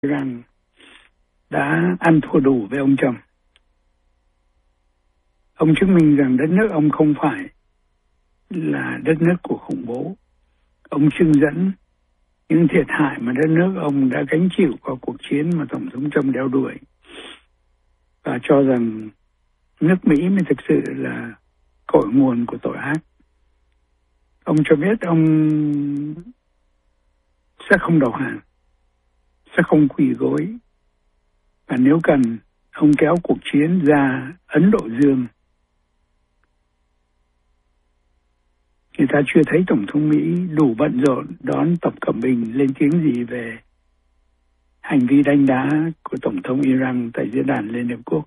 rằng đã ăn thua đủ với ông Trump. Ông chứng minh rằng đất nước ông không phải là đất nước của khủng bố. Ông trưng dẫn những thiệt hại mà đất nước ông đã gánh chịu qua cuộc chiến mà Tổng thống Trump đeo đuổi, và cho rằng nước Mỹ mới thực sự là cội nguồn của tội ác. Ông cho biết ông sẽ không đầu hàng, sẽ không quỳ gối, và nếu cần, ông kéo cuộc chiến ra Ấn Độ Dương. Người ta chưa thấy Tổng thống Mỹ đủ bận rộn đón Tập Cận Bình lên tiếng gì về hành vi đánh đá của Tổng thống Iran tại diễn đàn Liên Hợp Quốc.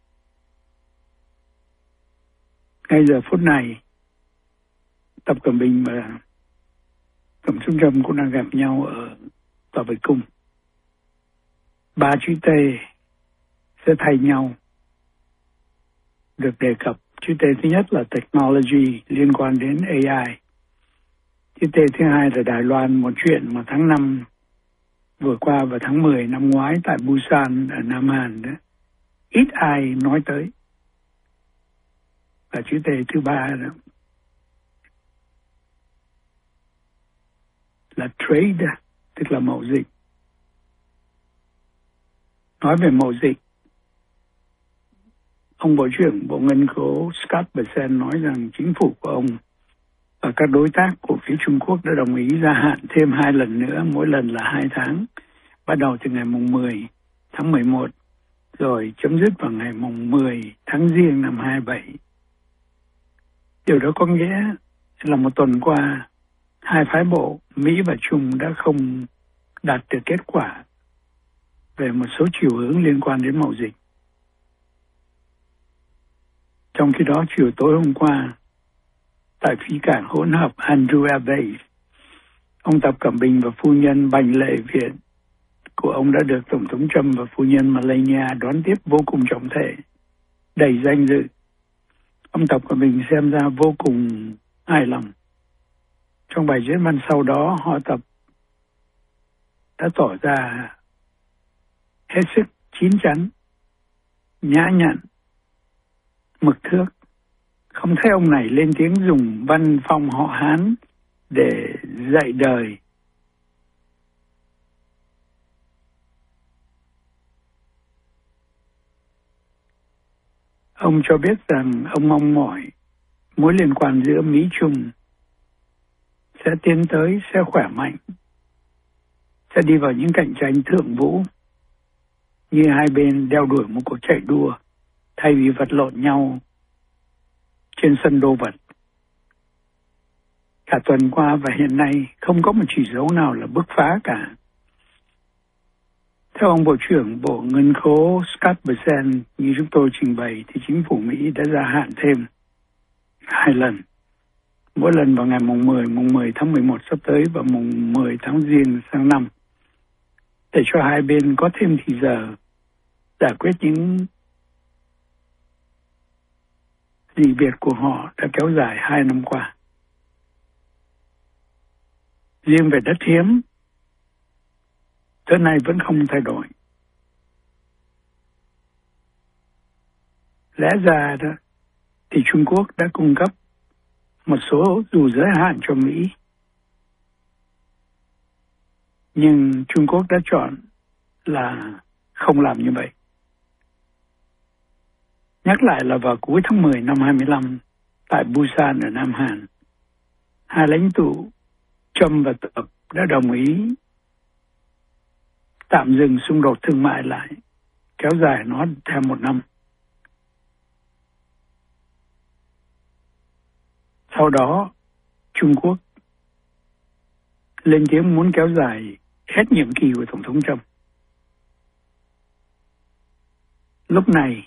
Ngay giờ phút này, Tập Cận Bình và Tổng thống Trump cũng đang gặp nhau ở Tòa Bạch Cung. 3 chữ T sẽ thay nhau được đề cập. Chữ T thứ nhất là technology liên quan đến AI. Chữ T thứ hai là Đài Loan, một chuyện mà tháng 5 vừa qua và tháng 10 năm ngoái tại Busan ở Nam Hàn đó, ít ai nói tới. Và chữ T thứ ba đó là trade, tức là mậu dịch. Nói về mậu dịch, ông Bộ trưởng Bộ Ngân khố Scott Bessent nói rằng chính phủ của ông và các đối tác của phía Trung Quốc đã đồng ý gia hạn thêm 2 lần nữa, mỗi lần là 2 tháng, bắt đầu từ ngày mùng 10 tháng 11, rồi chấm dứt vào ngày mùng 10 tháng Giêng năm 27. Điều đó có nghĩa là một tuần qua, hai phái bộ Mỹ và Trung đã không đạt được kết quả về một số chiều hướng liên quan đến mậu dịch. Trong khi đó, chiều tối hôm qua, tại phi cảng hỗn hợp Andrew Air Base, ông Tập Cận Bình và phu nhân Bành Lệ Việt của ông đã được Tổng thống Trump và phu nhân Malaysia đón tiếp vô cùng trọng thể, đầy danh dự. Ông Tập Cận Bình xem ra vô cùng hài lòng. Trong bài diễn văn sau đó, họ Tập đã tỏ ra hết sức chín chắn, nhã nhặn, mực thước. Không thấy ông này lên tiếng dùng văn phong họ Hán để dạy đời. Ông cho biết rằng ông mong mỏi mối liên quan giữa Mỹ-Trung sẽ tiến tới, sẽ khỏe mạnh, sẽ đi vào những cạnh tranh thượng vũ, như hai bên đeo đuổi một cuộc chạy đua thay vì vật lộn nhau trên sân đô vật. Cả tuần qua và hiện nay không có một chỉ dấu nào là bứt phá cả. Theo ông Bộ trưởng Bộ Ngân khố Scott Bessent, như chúng tôi trình bày, thì chính phủ Mỹ đã gia hạn thêm 2 lần. Mỗi lần vào ngày mùng 10 tháng 11 sắp tới và mùng 10 tháng Giêng sang năm, để cho hai bên có thêm thì giờ giải quyết những dị biệt của họ đã kéo dài 2 năm qua. Riêng về đất hiếm, tới nay vẫn không thay đổi. Lẽ ra đó thì Trung Quốc đã cung cấp một số dù giới hạn cho Mỹ, nhưng Trung Quốc đã chọn là không làm như vậy. Nhắc lại là vào cuối tháng 10 năm 25, tại Busan ở Nam Hàn, hai lãnh tụ Trump và Tập đã đồng ý tạm dừng xung đột thương mại lại, kéo dài nó thêm 1 năm. Sau đó, Trung Quốc lên tiếng muốn kéo dài hết nhiệm kỳ của Tổng thống Trump. Lúc này,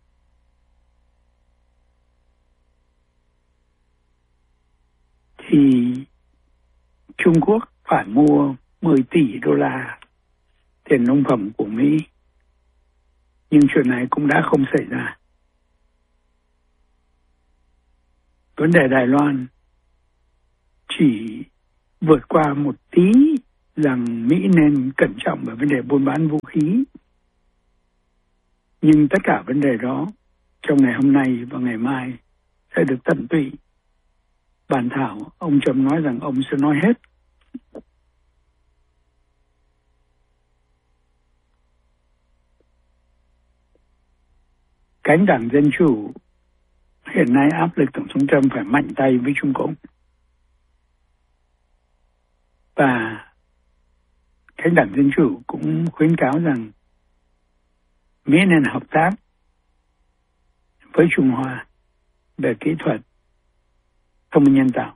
thì Trung Quốc phải mua 10 tỷ đô la tiền nông phẩm của Mỹ. Nhưng chuyện này cũng đã không xảy ra. Vấn đề Đài Loan chỉ vượt qua một tí rằng Mỹ nên cẩn trọng về vấn đề buôn bán vũ khí. Nhưng tất cả vấn đề đó trong ngày hôm nay và ngày mai sẽ được tận tụy bàn thảo. Ông Trump nói rằng ông sẽ nói hết. Cánh đảng Dân Chủ hiện nay áp lực Tổng thống Trump phải mạnh tay với Trung Cộng. Và cánh đảng Dân Chủ cũng khuyến cáo rằng Mỹ nên hợp tác với Trung Hoa về kỹ thuật thông minh nhân tạo.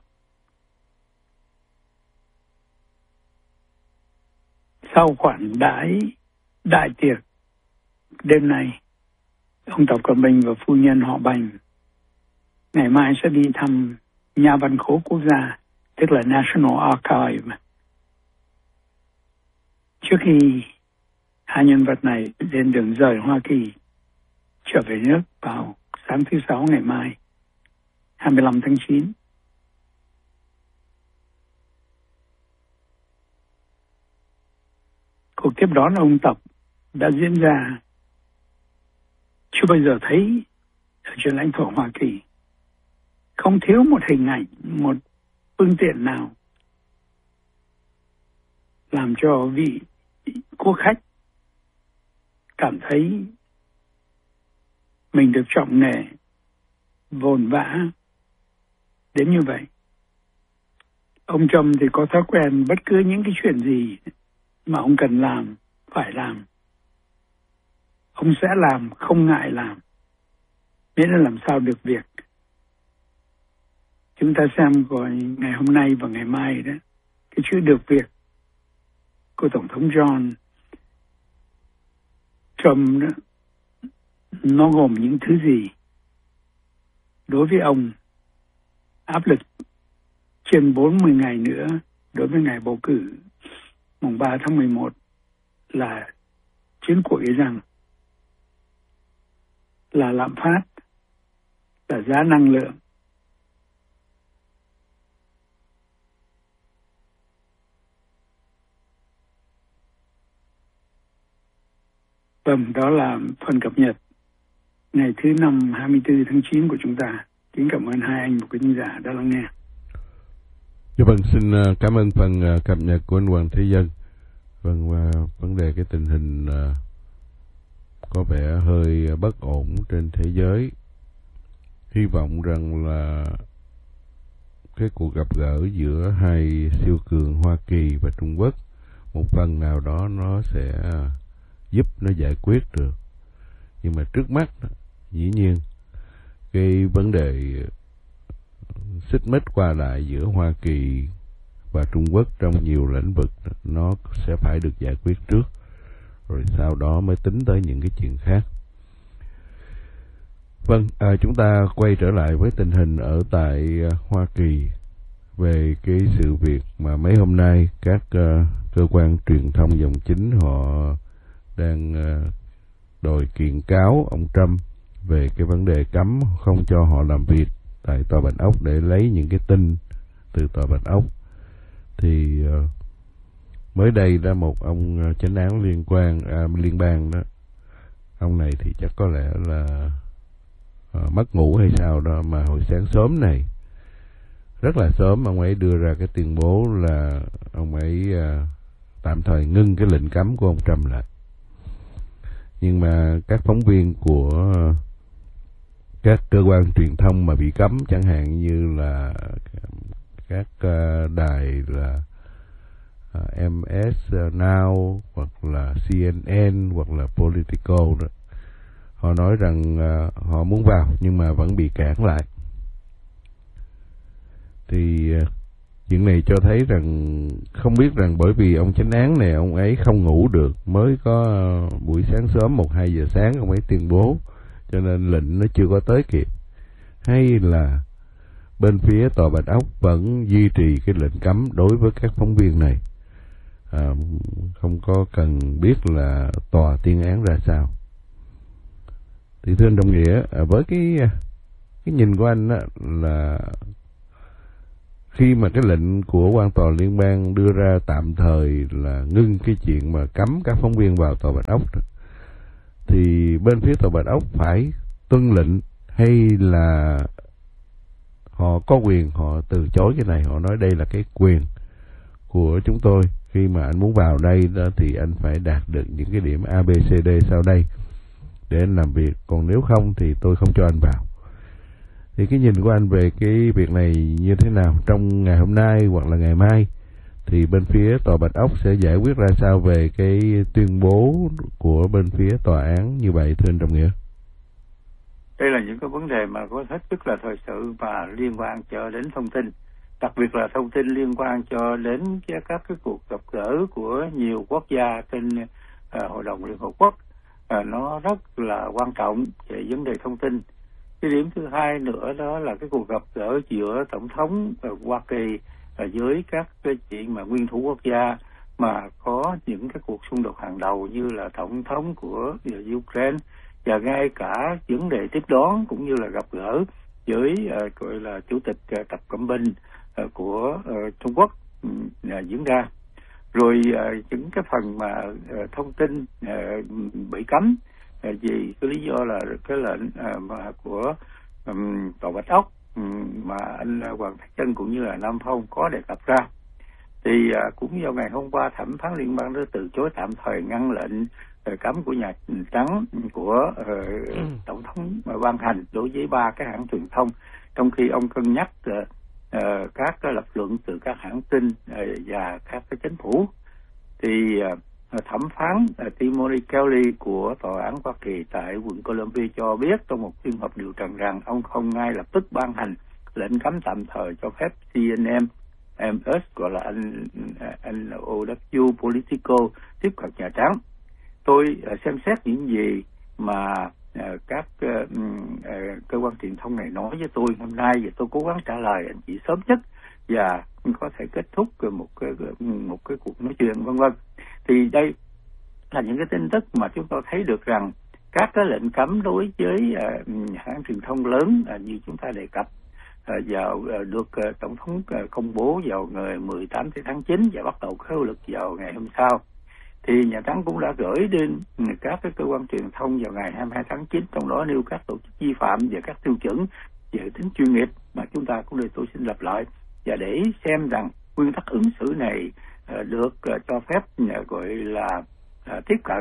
Sau khoản đại tiệc đêm nay, ông Tập Cận Bình và phu nhân họ Bành ngày mai sẽ đi thăm Nhà văn khố quốc gia, tức là National Archive. Trước khi hai nhân vật này lên đường rời Hoa Kỳ trở về nước vào sáng thứ Sáu ngày mai, 25 tháng 9. Cuộc tiếp đón ông Tập đã diễn ra chưa bao giờ thấy ở trên lãnh thổ Hoa Kỳ. Không thiếu một hình ảnh, một phương tiện nào làm cho vị quốc khách cảm thấy mình được trọng nể, vồn vã đến như vậy. Ông Trump thì có thói quen bất cứ những cái chuyện gì mà ông cần làm, phải làm, ông sẽ làm, không ngại làm, miễn là làm sao được việc. Chúng ta xem coi ngày hôm nay và ngày mai đó, cái chữ được việc của Tổng thống John Trump đó, nó gồm những thứ gì? Đối với ông, áp lực trên 40 ngày nữa đối với ngày bầu cử mùng 3 tháng 11 là chiến cuộc Iran, là lạm phát, là giá năng lượng. Vâng, đó là phần cập nhật ngày thứ năm 24 tháng 9 của chúng ta. Kính cảm ơn hai anh và quý khán giả đã lắng nghe. Dạ vâng, xin cảm ơn phần cập nhật của anh Hoàng Thế Dân. Vâng, và vấn đề cái tình hình có vẻ hơi bất ổn trên thế giới. Hy vọng rằng là cái cuộc gặp gỡ giữa hai siêu cường Hoa Kỳ và Trung Quốc một phần nào đó nó sẽ giúp nó giải quyết được. Nhưng mà trước mắt dĩ nhiên cái vấn đề xích mích qua lại giữa Hoa Kỳ và Trung Quốc trong nhiều lĩnh vực nó sẽ phải được giải quyết trước, rồi sau đó mới tính tới những cái chuyện khác. Vâng, chúng ta quay trở lại với tình hình ở tại Hoa Kỳ về cái sự việc mà mấy hôm nay các cơ quan truyền thông dòng chính họ đang đòi kiện cáo ông Trump về cái vấn đề cấm không cho họ làm việc tại Tòa Bạch Ốc để lấy những cái tin từ Tòa Bạch Ốc. Thì mới đây đã một ông chánh án liên bang đó, ông này thì chắc có lẽ là mất ngủ hay sao đó, mà hồi sáng sớm này, rất là sớm, ông ấy đưa ra cái tuyên bố là ông ấy tạm thời ngưng cái lệnh cấm của ông Trump lại. Nhưng mà các phóng viên của các cơ quan truyền thông mà bị cấm, chẳng hạn như là các đài là MS Now hoặc là CNN hoặc là Politico đó, họ nói rằng họ muốn vào nhưng mà vẫn bị cản lại. Thì chuyện này cho thấy rằng không biết rằng bởi vì ông chánh án này ông ấy không ngủ được, mới có buổi sáng sớm 1-2 giờ sáng ông ấy tuyên bố, cho nên lệnh nó chưa có tới kịp, hay là bên phía Tòa Bạch Ốc vẫn duy trì cái lệnh cấm đối với các phóng viên này, không có cần biết là tòa tuyên án ra sao. Thì thưa anh Đồng Nghĩa, với cái nhìn của anh á, là khi mà cái lệnh của quan tòa liên bang đưa ra tạm thời là ngưng cái chuyện mà cấm các phóng viên vào tòa Bạch Ốc, thì bên phía tòa Bạch Ốc phải tuân lệnh hay là họ có quyền họ từ chối cái này, họ nói đây là cái quyền của chúng tôi, khi mà anh muốn vào đây đó thì anh phải đạt được những cái điểm ABCD sau đây để anh làm việc, còn nếu không thì tôi không cho anh vào. Thì cái nhìn của anh về cái việc này như thế nào trong ngày hôm nay hoặc là ngày mai, thì bên phía tòa Bạch Ốc sẽ giải quyết ra sao về cái tuyên bố của bên phía tòa án như vậy thưa anh Trọng Nghĩa? Đây là những cái vấn đề mà có hết sức là thời sự và liên quan cho đến thông tin, đặc biệt là thông tin liên quan cho đến các cái cuộc gặp gỡ của nhiều quốc gia trên Hội đồng Liên Hợp Quốc. Nó rất là quan trọng về vấn đề thông tin. Cái điểm thứ hai nữa đó là cái cuộc gặp gỡ giữa Tổng thống Hoa Kỳ với các cái chuyện mà nguyên thủ quốc gia mà có những cái cuộc xung đột hàng đầu như là Tổng thống của Ukraine, và ngay cả vấn đề tiếp đón cũng như là gặp gỡ với gọi là Chủ tịch Tập Cận Bình của Trung Quốc diễn ra. Rồi những cái phần mà thông tin bị cấm vì cái lý do là cái lệnh mà của tòa Bạch Ốc mà anh Hoàng Thái Chân cũng như là Nam Phong có đề cập ra, thì cũng vào ngày hôm qua thẩm phán liên bang đã từ chối tạm thời ngăn lệnh cấm của Nhà Trắng của Tổng thống ban hành đối với 3 cái hãng truyền thông, trong khi ông cân nhắc các cái lập luận từ các hãng tin và các cái chính phủ. Thì thẩm phán Timothy Kelly của tòa án Hoa Kỳ tại quận Columbia cho biết trong một phiên họp điều trần rằng ông không ngay lập tức ban hành lệnh cấm tạm thời cho phép CNN, MS gọi là NOW Politico tiếp cận Nhà Trắng. Tôi xem xét những gì mà các cơ quan truyền thông này nói với tôi hôm nay, và tôi cố gắng trả lời anh chị sớm nhất và có thể kết thúc một cái cuộc nói chuyện vân vân. Thì đây là những cái tin tức mà chúng tôi thấy được rằng các cái lệnh cấm đối với hãng truyền thông lớn như chúng ta đề cập vào được Tổng thống công bố vào ngày 18 tháng 9 và bắt đầu có hiệu lực vào ngày hôm sau. Thì Nhà Trắng cũng đã gửi đến các cái cơ quan truyền thông vào ngày 22 tháng 9, trong đó nêu các tổ chức vi phạm và các tiêu chuẩn về tính chuyên nghiệp mà chúng ta cũng tôi xin lặp lại, và để xem rằng nguyên tắc ứng xử này được cho phép gọi là tiếp cận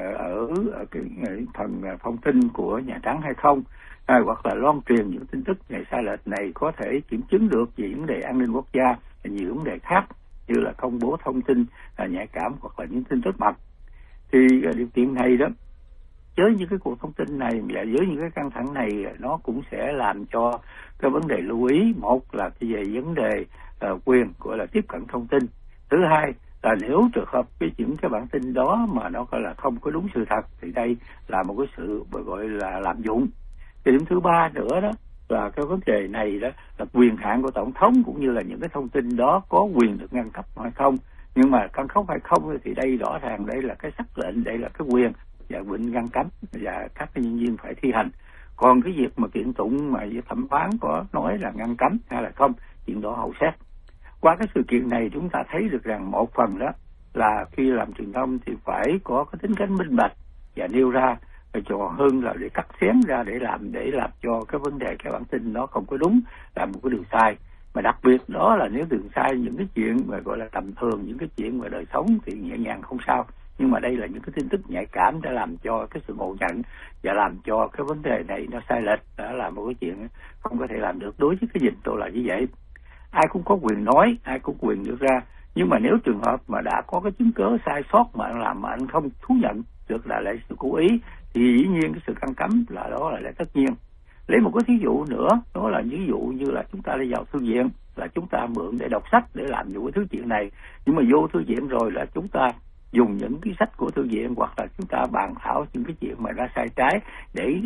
ở cái phần thông tin của Nhà Trắng hay không, hoặc là loan truyền những tin tức này sai lệch này có thể kiểm chứng được về vấn đề an ninh quốc gia và nhiều vấn đề khác như là công bố thông tin nhạy cảm hoặc là những tin tức mật. Thì điều kiện này đó, với những cái cuộc thông tin này và với những cái căng thẳng này, nó cũng sẽ làm cho cái vấn đề lưu ý. Một là về vấn đề quyền gọi là tiếp cận thông tin. Thứ hai là nếu trường hợp những cái bản tin đó mà nó gọi là không có đúng sự thật thì đây là một cái sự gọi là lạm dụng. Thì điểm thứ ba nữa đó là cái vấn đề này đó là quyền hạn của Tổng thống cũng như là những cái thông tin đó có quyền được ngăn cấp hay không. Nhưng mà ngăn cấp hay không thì đây rõ ràng đây là cái sắc lệnh, đây là cái quyền và quyền ngăn cấm và các cái nhân viên phải thi hành. Còn cái việc mà kiện tụng mà thẩm phán có nói là ngăn cấm hay là không, chuyện đó hậu xét. Qua cái sự kiện này chúng ta thấy được rằng một phần đó là khi làm truyền thông thì phải có cái tính cách minh bạch và nêu ra, cho hơn là để cắt xén ra để làm cho cái vấn đề cái bản tin nó không có đúng, là một cái điều sai. Mà đặc biệt đó là nếu đường sai những cái chuyện mà gọi là tầm thường, những cái chuyện mà đời sống thì nhẹ nhàng không sao. Nhưng mà đây là những cái tin tức nhạy cảm đã làm cho cái sự ngộ nhận và làm cho cái vấn đề này nó sai lệch, đó là một cái chuyện không có thể làm được. Đối với cái dịch tôi là như vậy. Ai cũng có quyền nói, ai cũng quyền đưa ra. Nhưng mà nếu trường hợp mà đã có cái chứng cớ sai sót mà anh làm mà anh không thú nhận được là lại sự cố ý, thì dĩ nhiên cái sự ngăn cấm là đó là tất nhiên. Lấy một cái thí dụ nữa, đó là ví dụ như là chúng ta đi vào thư viện, là chúng ta mượn để đọc sách để làm những cái thứ chuyện này. Nhưng mà vô thư viện rồi là chúng ta dùng những cái sách của thư viện hoặc là chúng ta bàn thảo những cái chuyện mà đã sai trái để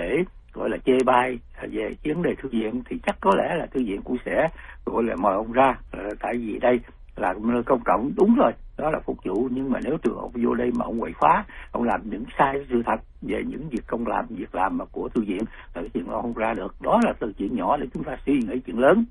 gọi là chê bai về vấn đề thư viện, thì chắc có lẽ là thư viện cũng sẽ gọi là mời ông ra, tại vì đây là nơi công cộng. Đúng rồi, đó là phục vụ. Nhưng mà nếu trường hợp vô đây mà ông quậy phá, ông làm những sai sự thật về những việc làm mà của thư viện, là cái chuyện đó không ra được. Đó là từ chuyện nhỏ để chúng ta suy nghĩ chuyện lớn.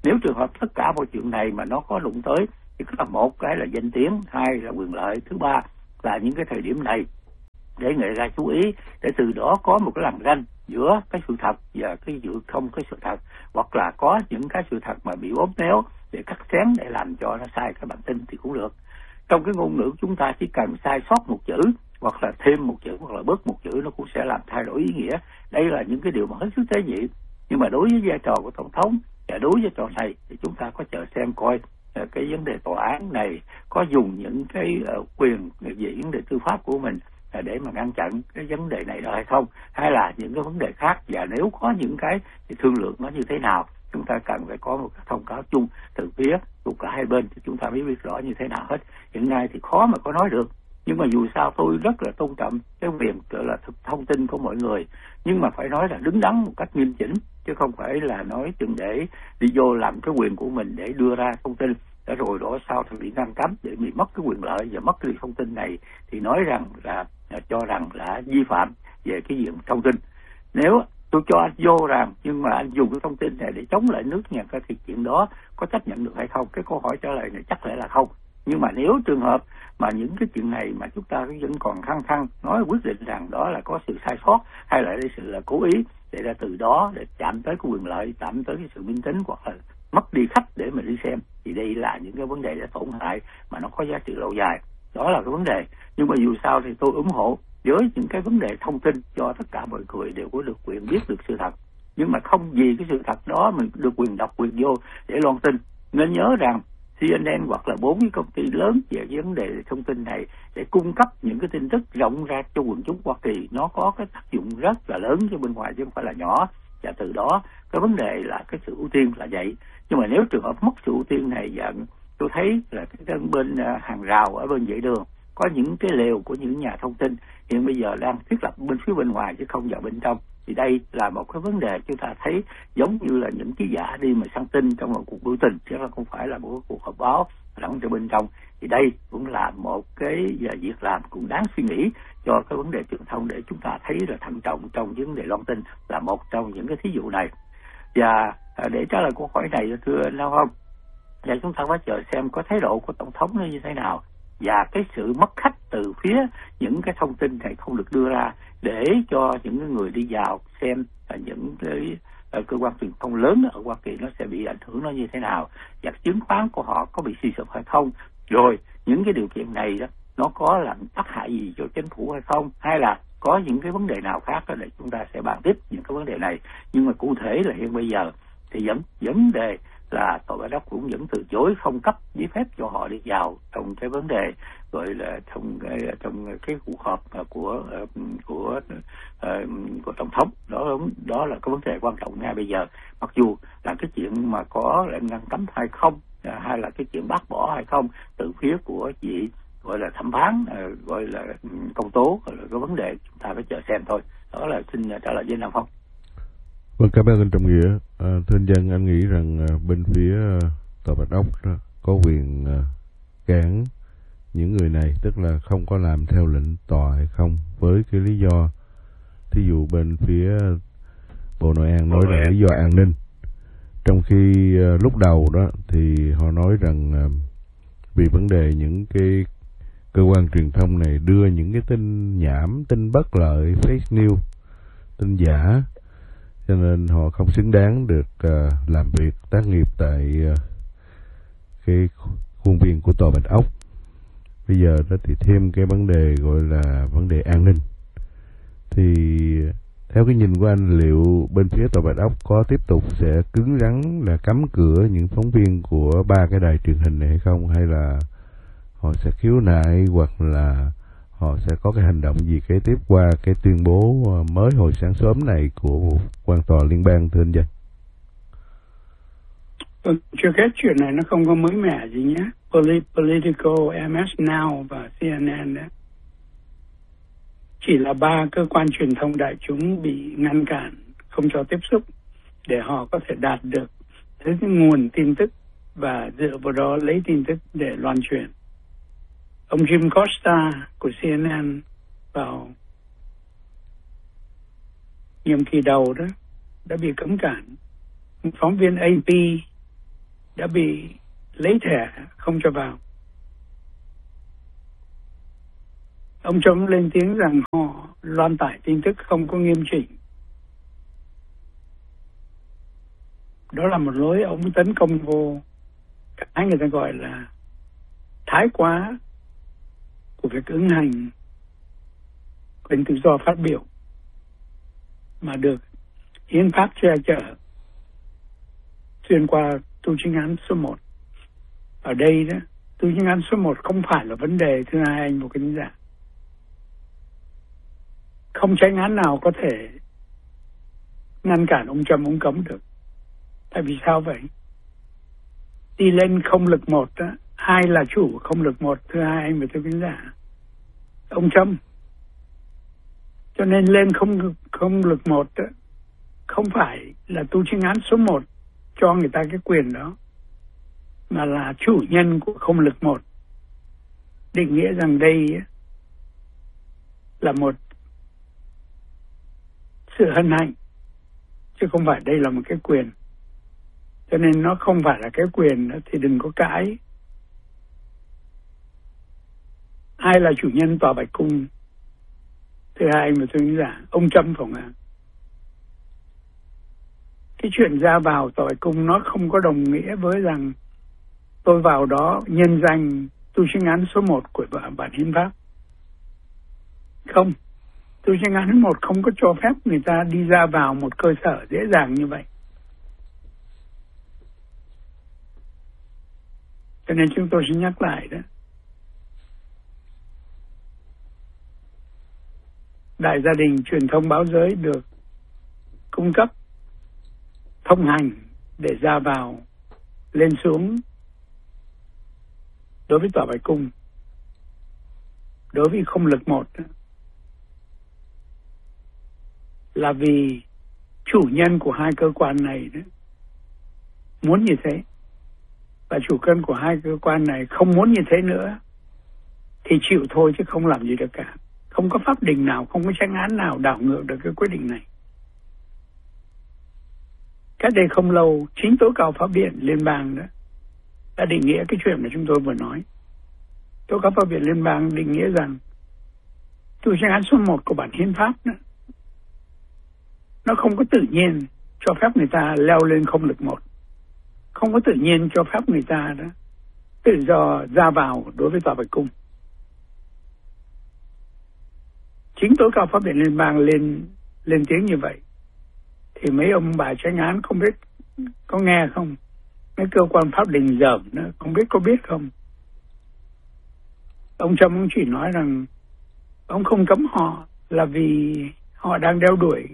Nếu trường hợp tất cả mọi chuyện này mà nó có đụng tới thì có là một cái là danh tiếng, hai là quyền lợi, thứ ba là những cái thời điểm này để người ta chú ý, để từ đó có một cái lằn ranh giữa cái sự thật và cái sự không cái sự thật, hoặc là có những cái sự thật mà bị ốm néo để cắt xén để làm cho nó sai cái bản tin thì cũng được. Trong cái ngôn ngữ chúng ta chỉ cần sai sót một chữ hoặc là thêm một chữ hoặc là bớt một chữ nó cũng sẽ làm thay đổi ý nghĩa. Đây là những cái điều mà hết sức tế nhị. Nhưng mà đối với vai trò của tổng thống và đối với trò này thì chúng ta có chờ xem coi cái vấn đề tòa án này có dùng những cái quyền về vấn đề tư pháp của mình để mà ngăn chặn cái vấn đề này đó hay không, hay là những cái vấn đề khác, và nếu có những cái thì thương lượng nó như thế nào. Chúng ta cần phải có một cái thông cáo chung từ phía của cả hai bên thì chúng ta mới biết rõ như thế nào hết. Hiện nay thì khó mà có nói được, nhưng mà dù sao tôi rất là tôn trọng cái quyền gọi là thông tin của mọi người, nhưng mà phải nói là đứng đắn một cách nghiêm chỉnh, chứ không phải là nói chừng để đi vô làm cái quyền của mình để đưa ra thông tin để rồi đó sau thì bị ngăn cấm để bị mất cái quyền lợi và mất cái thông tin này, thì nói rằng là cho rằng là vi phạm về cái việc thông tin. Nếu tôi cho anh vô rằng nhưng mà anh dùng cái thông tin này để chống lại nước nhà, cái thì chuyện đó có chấp nhận được hay không? Cái câu hỏi trả lời này chắc lẽ là không. Nhưng mà nếu trường hợp mà những cái chuyện này mà chúng ta vẫn còn khăng khăng nói quyết định rằng đó là có sự sai sót hay là sự là cố ý để ra từ đó để chạm tới cái quyền lợi, chạm tới cái sự minh tính hoặc là mất đi khách để mà đi xem, thì đây là những cái vấn đề để tổn hại mà nó có giá trị lâu dài. Đó là cái vấn đề. Nhưng mà dù sao thì tôi ủng hộ với những cái vấn đề thông tin cho tất cả mọi người đều có được quyền biết được sự thật. Nhưng mà không vì cái sự thật đó mình được quyền đọc quyền vô để loan tin. Nên nhớ rằng CNN hoặc là 4 cái công ty lớn về cái vấn đề thông tin này để cung cấp những cái tin tức rộng ra cho quần chúng Hoa Kỳ, nó có cái tác dụng rất là lớn cho bên ngoài chứ không phải là nhỏ. Và từ đó cái vấn đề là cái sự ưu tiên là vậy. Nhưng mà nếu trường hợp mất sự ưu tiên này, và tôi thấy là cái bên hàng rào ở bên vệ đường có những cái lều của những nhà thông tin hiện bây giờ đang thiết lập bên phía bên ngoài chứ không vào bên trong, thì đây là một cái vấn đề chúng ta thấy giống như là những ký giả đi mà săn tin trong một cuộc biểu tình, chứ không phải là một cuộc họp báo lẫn trong bên trong. Thì đây cũng là một cái việc làm cũng đáng suy nghĩ cho cái vấn đề truyền thông, để chúng ta thấy là thận trọng trong vấn đề loan tin là một trong những cái thí dụ này. Và để trả lời câu hỏi này thưa anh Lao Phong, và chúng ta phải chờ xem có thái độ của tổng thống nó như thế nào, và cái sự mất khách từ phía những cái thông tin này không được đưa ra để cho những người đi vào xem những cái cơ quan truyền thông lớn ở Hoa Kỳ nó sẽ bị ảnh hưởng nó như thế nào, và chứng khoán của họ có bị suy sụp hay không, rồi những cái điều kiện này đó nó có làm tác hại gì cho chính phủ hay không, hay là có những cái vấn đề nào khác đó để chúng ta sẽ bàn tiếp những cái vấn đề này. Nhưng mà cụ thể là hiện bây giờ thì vấn đề là Tòa Bạch Ốc cũng vẫn từ chối không cấp giấy phép cho họ đi vào trong cái vấn đề gọi là trong cái cuộc họp của tổng thống. Đó là cái vấn đề quan trọng ngay bây giờ. Mặc dù là cái chuyện mà có lệnh ngăn cấm hay không, hay là cái chuyện bác bỏ hay không từ phía của vị gọi là thẩm phán, gọi là công tố, gọi là cái vấn đề chúng ta phải chờ xem thôi. Đó là xin trả lời với Nam Phong. Vâng, cảm ơn anh Trọng Nghĩa. Thưa anh Dân, anh nghĩ rằng bên phía Tòa Bạch Ốc có quyền cản những người này, tức là không có làm theo lệnh tòa hay không, với cái lý do thí dụ bên phía Bộ Nội an nói là lý do an ninh, trong khi lúc đầu đó thì họ nói rằng vì vấn đề những cái cơ quan truyền thông này đưa những cái tin nhảm, tin bất lợi, fake news, tin giả, cho nên họ không xứng đáng được làm việc tác nghiệp tại cái khuôn viên của Tòa Bạch Ốc. Bây giờ đó thì thêm cái vấn đề gọi là vấn đề an ninh. Thì theo cái nhìn của anh, liệu bên phía Tòa Bạch Ốc có tiếp tục sẽ cứng rắn là cấm cửa những phóng viên của 3 cái đài truyền hình này hay không, hay là họ sẽ khiếu nại, hoặc là họ sẽ có cái hành động gì kế tiếp qua cái tuyên bố mới hồi sáng sớm này của một quan tòa liên bang, thưa anh Dân? Chưa kết chuyện này nó không có mới mẻ gì nhé. Politico, MS Now và CNN đó chỉ là 3 cơ quan truyền thông đại chúng bị ngăn cản, không cho tiếp xúc để họ có thể đạt được cái nguồn tin tức và dựa vào đó lấy tin tức để loan truyền. Ông Jim Costa của CNN vào nhiệm kỳ đầu đó đã bị cấm cản. Phóng viên AP đã bị lấy thẻ không cho vào. Ông Trump lên tiếng rằng họ loan tải tin tức không có nghiêm chỉnh. Đó là một lối ông tấn công vô cái người ta gọi là thái quá của việc ứng hành quyền tự do phát biểu mà được hiến pháp che chở xuyên qua tu chính án số 1. Ở đây đó, tu chính án số 1 không phải là vấn đề. Thứ hai, anh một cái giả, không tránh án nào có thể ngăn cản ông Trump ông cấm được. Tại vì sao vậy? Đi lên không lực 1 đó, ai là chủ không lực 1? Thứ hai, anh và tôi khán giả, ông Trump. Cho nên lên không lực 1 đó, không phải là tu chính án số 1 cho người ta cái quyền đó, mà là chủ nhân của không lực 1 định nghĩa rằng đây là một sự hân hạnh, chứ không phải đây là một cái quyền. Cho nên nó không phải là cái quyền đó, thì đừng có cãi. Ai là chủ nhân tòa Bạch Cung? Thứ hai, mà tôi nghĩ là ông Trump phải không ạ? Cái chuyện ra vào tòa Bạch Cung nó không có đồng nghĩa với rằng tôi vào đó nhân danh tu chính án số 1 của bản hiến pháp. Không, tu chính án số 1 không có cho phép người ta đi ra vào một cơ sở dễ dàng như vậy. Cho nên chúng tôi sẽ nhắc lại đó. Đại gia đình truyền thông báo giới được cung cấp thông hành để ra vào, lên xuống đối với tòa Bạch Cung, đối với không lực 1 đó, là vì chủ nhân của hai cơ quan này đó muốn như thế, và chủ nhân của hai cơ quan này không muốn như thế nữa thì chịu thôi, chứ không làm gì được cả. Không có pháp định nào, không có tranh án nào đảo ngược được cái quyết định này. Cách đây không lâu, chính tối cao pháp viện liên bang đó đã định nghĩa cái chuyện mà chúng tôi vừa nói. Tối cao pháp viện liên bang định nghĩa rằng tu chính án số 1 của bản hiến pháp đó, nó không có tự nhiên cho phép người ta leo lên không lực 1, không có tự nhiên cho phép người ta đó tự do ra vào đối với tòa Bạch Cung. Chính tối cao pháp viện liên bang lên tiếng như vậy thì mấy ông bà tranh án không biết có nghe không, mấy cơ quan pháp đình dởm nữa không biết có biết không. Ông Trump ông chỉ nói rằng ông không cấm họ là vì họ đang đeo đuổi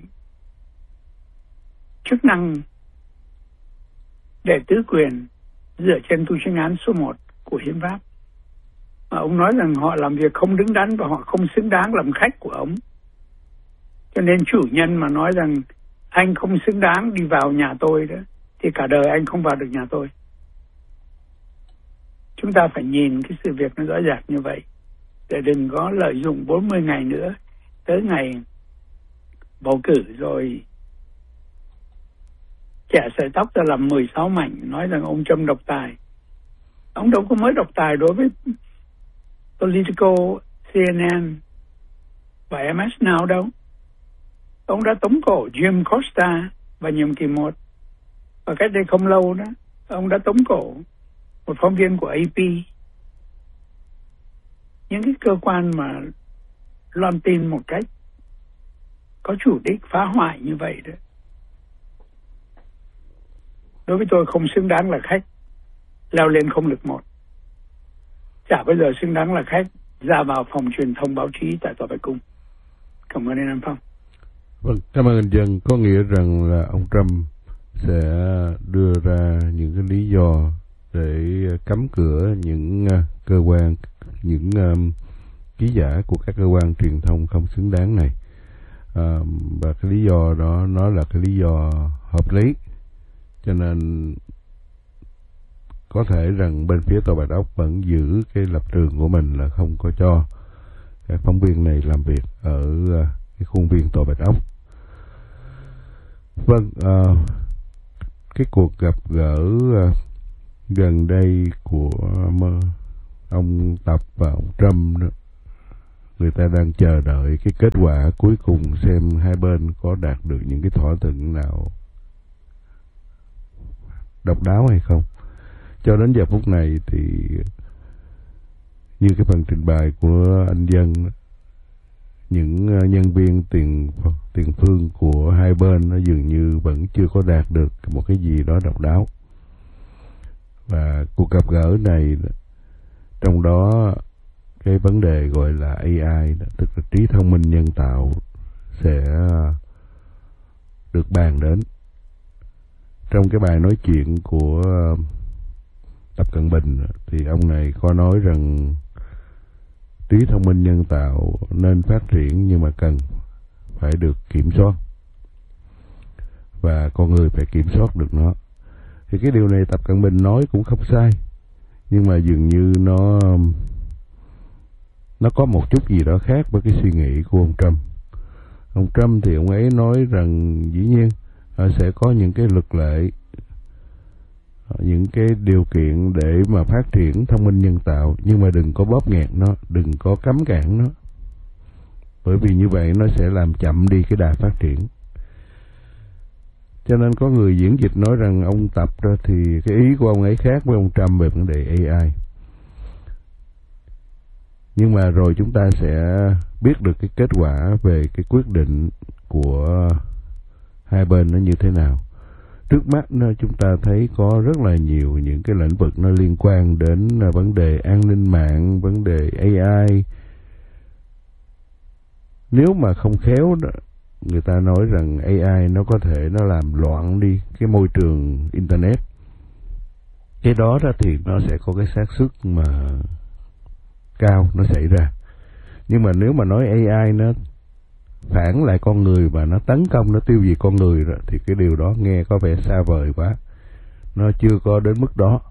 chức năng để tứ quyền dựa trên tu chính án số 1 của hiến pháp. Mà ông nói rằng họ làm việc không đứng đắn và họ không xứng đáng làm khách của ông. Cho nên chủ nhân mà nói rằng anh không xứng đáng đi vào nhà tôi đó, thì cả đời anh không vào được nhà tôi. Chúng ta phải nhìn cái sự việc nó rõ ràng như vậy, để đừng có lợi dụng 40 ngày nữa tới ngày bầu cử rồi chẻ sợi tóc ra làm 16 mảnh, nói rằng ông Trump độc tài. Ông đâu có mới độc tài đối với Politico, CNN và MS Now đâu. Ông đã tống cổ Jim Costa vào nhiệm kỳ 1. Và cách đây không lâu đó, ông đã tống cổ một phóng viên của AP. Những cái cơ quan mà loan tin một cách có chủ đích phá hoại như vậy đó, đối với tôi không xứng đáng là khách leo lên không lực 1. Chả bao giờ xứng đáng là khách ra vào phòng truyền thông báo chí tại tòa Bạch Cung. Cảm ơn anh Phong. Vâng, cảm ơn anh Dân. Có nghĩa rằng là ông Trump sẽ đưa ra những cái lý do để cấm cửa những cơ quan, những ký giả của các cơ quan truyền thông không xứng đáng này. Và cái lý do đó nó là cái lý do hợp lý. Cho nên có thể rằng bên phía tòa Bạch Ốc vẫn giữ cái lập trường của mình là không có cho các phóng viên này làm việc ở cái khuôn viên tòa Bạch Ốc. Vâng, cái cuộc gặp gỡ gần đây của ông Tập và ông Trump đó, người ta đang chờ đợi cái kết quả cuối cùng xem hai bên có đạt được những cái thỏa thuận nào độc đáo hay không. Cho đến giờ phút này thì như cái phần trình bày của anh Dân, những nhân viên tiền phương của hai bên nó dường như vẫn chưa có đạt được một cái gì đó độc đáo. Và cuộc gặp gỡ này, trong đó cái vấn đề gọi là AI, tức là trí thông minh nhân tạo, sẽ được bàn đến. Trong cái bài nói chuyện của Tập Cận Bình thì ông này có nói rằng trí thông minh nhân tạo nên phát triển nhưng mà cần phải được kiểm soát, và con người phải kiểm soát được nó. Thì cái điều này Tập Cận Bình nói cũng không sai, nhưng mà dường như nó có một chút gì đó khác với cái suy nghĩ của ông Trump. Ông Trump thì ông ấy nói rằng dĩ nhiên sẽ có những cái luật lệ, những cái điều kiện để mà phát triển thông minh nhân tạo, nhưng mà đừng có bóp nghẹt nó, đừng có cấm cản nó, bởi vì như vậy nó sẽ làm chậm đi cái đà phát triển. Cho nên có người diễn dịch nói rằng ông Tập đó thì cái ý của ông ấy khác với ông Trump về vấn đề AI. Nhưng mà rồi chúng ta sẽ biết được cái kết quả về cái quyết định của hai bên nó như thế nào. Trước mắt chúng ta thấy có rất là nhiều những cái lĩnh vực nó liên quan đến vấn đề an ninh mạng, vấn đề AI. Nếu mà không khéo đó, người ta nói rằng AI nó có thể nó làm loạn đi cái môi trường Internet. Cái đó thì nó sẽ có cái xác suất mà cao nó xảy ra. Nhưng mà nếu mà nói AI nó phản lại con người và nó tấn công, nó tiêu diệt con người rồi, thì cái điều đó nghe có vẻ xa vời quá. Nó chưa có đến mức đó.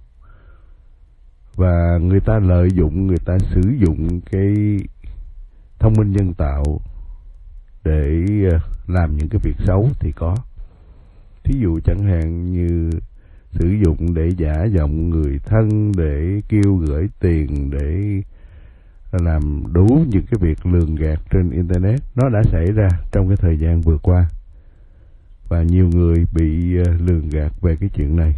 Và người ta lợi dụng, người ta sử dụng cái thông minh nhân tạo để làm những cái việc xấu thì có. Thí dụ chẳng hạn như sử dụng để giả giọng người thân, để kêu gửi tiền, để làm đủ những cái việc lường gạt trên Internet. Nó đã xảy ra trong cái thời gian vừa qua, và nhiều người bị lường gạt về cái chuyện này.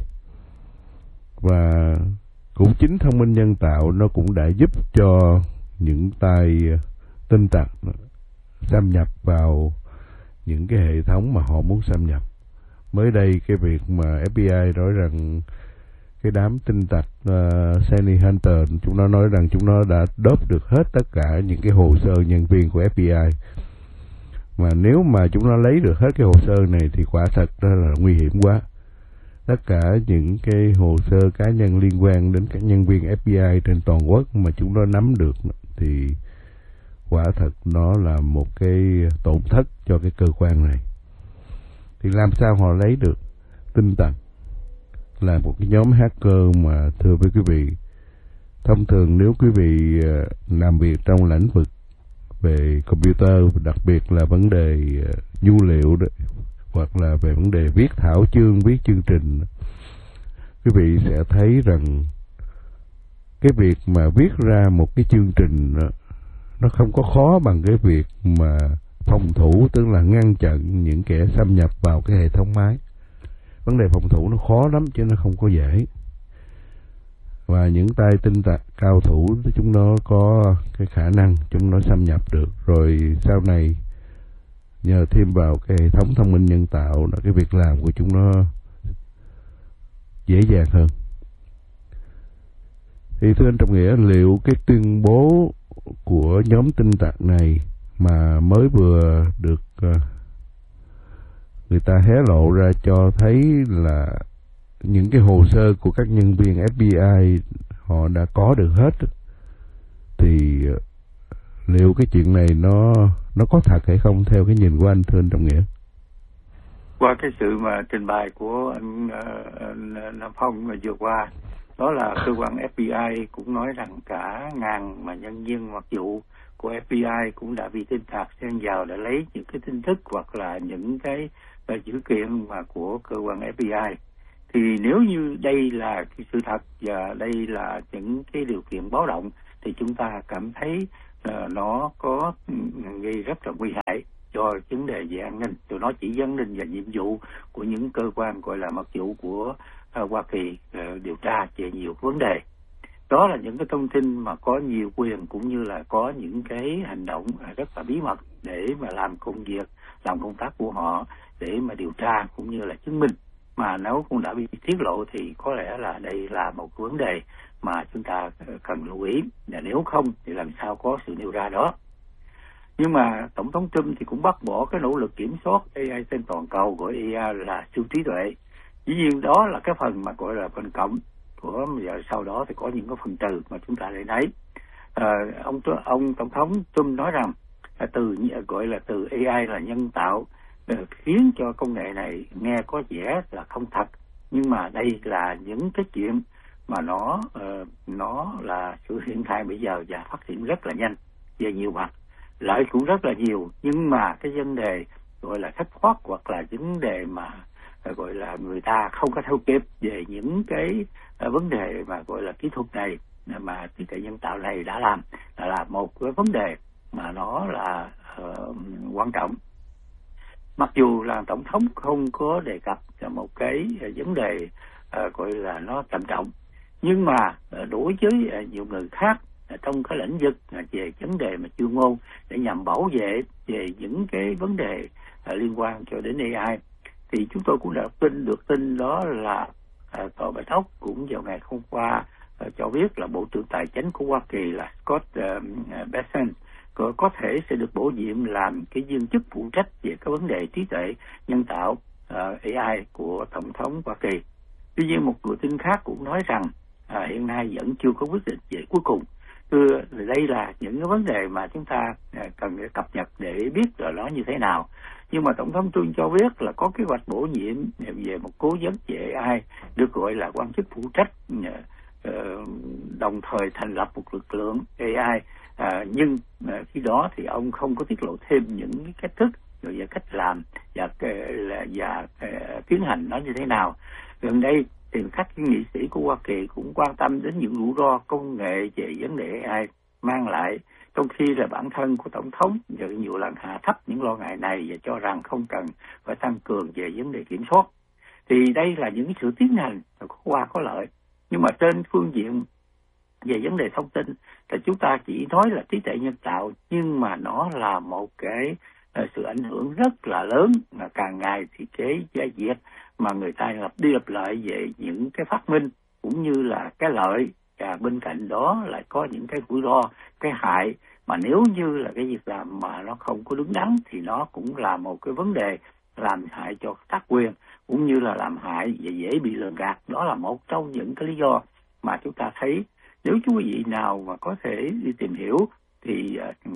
Và cũng chính thông minh nhân tạo nó cũng đã giúp cho những tay tin tặc xâm nhập vào những cái hệ thống mà họ muốn xâm nhập. Mới đây cái việc mà FBI nói rằng cái đám tin tặc Sunny Hunter, chúng nó nói rằng chúng nó đã đốt được hết tất cả những cái hồ sơ nhân viên của FBI. Mà nếu mà chúng nó lấy được hết cái hồ sơ này thì quả thật đó là nguy hiểm quá. Tất cả những cái hồ sơ cá nhân liên quan đến các nhân viên FBI trên toàn quốc mà chúng nó nắm được thì quả thật nó là một cái tổn thất cho cái cơ quan này. Thì làm sao họ lấy được? Tin tặc là một cái nhóm hacker mà, thưa với quý vị, thông thường nếu quý vị làm việc trong lĩnh vực về computer, đặc biệt là vấn đề nhu liệu đó, hoặc là về vấn đề viết thảo chương, viết chương trình, quý vị sẽ thấy rằng cái việc mà viết ra một cái chương trình đó, nó không có khó bằng cái việc mà phòng thủ, tức là ngăn chặn những kẻ xâm nhập vào cái hệ thống máy. Vấn đề phòng thủ nó khó lắm chứ nó không có dễ. Và những tay tin tặc cao thủ chúng nó có cái khả năng chúng nó xâm nhập được. Rồi sau này nhờ thêm vào cái hệ thống thông minh nhân tạo, là cái việc làm của chúng nó dễ dàng hơn. Thì thưa anh Trọng Nghĩa, liệu cái tuyên bố của nhóm tin tặc này mà mới vừa được người ta hé lộ ra cho thấy là những cái hồ sơ của các nhân viên FBI họ đã có được hết, thì liệu cái chuyện này nó có thật hay không theo cái nhìn của anh, thưa anh Trọng Nghĩa? Qua cái sự mà trình bày của anh Nam Phong mà vừa qua, đó là cơ quan FBI cũng nói rằng cả ngàn mà nhân viên mật vụ của FBI cũng đã bị tin tặc xen vào để lấy những cái tin tức hoặc là những cái dữ kiện mà của cơ quan FBI. Thì nếu như đây là cái sự thật và đây là những cái điều kiện báo động thì chúng ta cảm thấy nó có gây rất là nguy hại cho vấn đề về an ninh. Tụi nó chỉ vấn định và nhiệm vụ của những cơ quan gọi là mật vụ của Hoa Kỳ điều tra về nhiều vấn đề. Đó là những cái thông tin mà có nhiều quyền cũng như là có những cái hành động rất là bí mật để mà làm công việc, làm công tác của họ để mà điều tra cũng như là chứng minh. Mà nếu cũng đã bị tiết lộ thì có lẽ là đây là một vấn đề mà chúng ta cần lưu ý. Và nếu không thì làm sao có sự nêu ra đó. Nhưng mà Tổng thống Trump thì cũng bác bỏ cái nỗ lực kiểm soát AI trên toàn cầu, gọi AI là siêu trí tuệ. Dĩ nhiên đó là cái phần mà gọi là phần cộng của giờ sau đó thì có những cái phần trừ mà chúng ta lại thấy. Ông Tổng thống Trump nói rằng gọi là từ AI là nhân tạo khiến cho công nghệ này nghe có vẻ là không thật, nhưng mà đây là những cái chuyện mà nó là sự hiện tại bây giờ và phát triển rất là nhanh về nhiều mặt, lợi cũng rất là nhiều, nhưng mà cái vấn đề gọi là thất thoát hoặc là vấn đề mà gọi là người ta không có theo kịp về những cái vấn đề mà gọi là kỹ thuật này mà trí tuệ nhân tạo này đã làm là một cái vấn đề mà nó là quan trọng. Mặc dù là tổng thống không có đề cập một cái vấn đề gọi là nó trầm trọng, nhưng mà đối với nhiều người khác trong cái lĩnh vực về vấn đề mà chuyên môn để nhằm bảo vệ về những cái vấn đề liên quan cho đến AI thì chúng tôi cũng đã được tin đó là Tòa Bạch Ốc cũng vào ngày hôm qua cho biết là Bộ trưởng Tài chính của Hoa Kỳ là Scott Bessent có thể sẽ được bổ nhiệm làm cái viên chức phụ trách về cái vấn đề trí tuệ nhân tạo AI của Tổng thống Hoa Kỳ. Tuy nhiên một nguồn tin khác cũng nói rằng hiện nay vẫn chưa có quyết định về cuối cùng. Đây là những cái vấn đề mà chúng ta cần để cập nhật để biết là nó như thế nào. Nhưng mà Tổng thống Trump cho biết là có kế hoạch bổ nhiệm về một cố vấn về AI được gọi là quan chức phụ trách, đồng thời thành lập một lực lượng AI. Nhưng khi đó thì ông không có tiết lộ thêm những cái cách thức rồi về cách làm và tiến hành nó như thế nào. Gần đây thì các nghị sĩ của Hoa Kỳ cũng quan tâm đến những rủi ro công nghệ về vấn đề AI mang lại, trong khi là bản thân của Tổng thống nhiều lần hạ thấp những lo ngại này và cho rằng không cần phải tăng cường về vấn đề kiểm soát. Thì đây là những sự tiến hành có qua có lợi. Nhưng mà trên phương diện về vấn đề thông tin thì chúng ta chỉ nói là trí tuệ nhân tạo, nhưng mà nó là một cái sự ảnh hưởng rất là lớn, mà càng ngày thì cái việc mà người ta lặp đi lặp lại về những cái phát minh cũng như là cái lợi, và bên cạnh đó lại có những cái rủi ro, cái hại mà nếu như là cái việc làm mà nó không có đúng đắn thì nó cũng là một cái vấn đề làm hại cho tác quyền cũng như là làm hại và dễ bị lường gạt. Đó là một trong những cái lý do mà chúng ta thấy nếu quý vị nào mà có thể đi tìm hiểu thì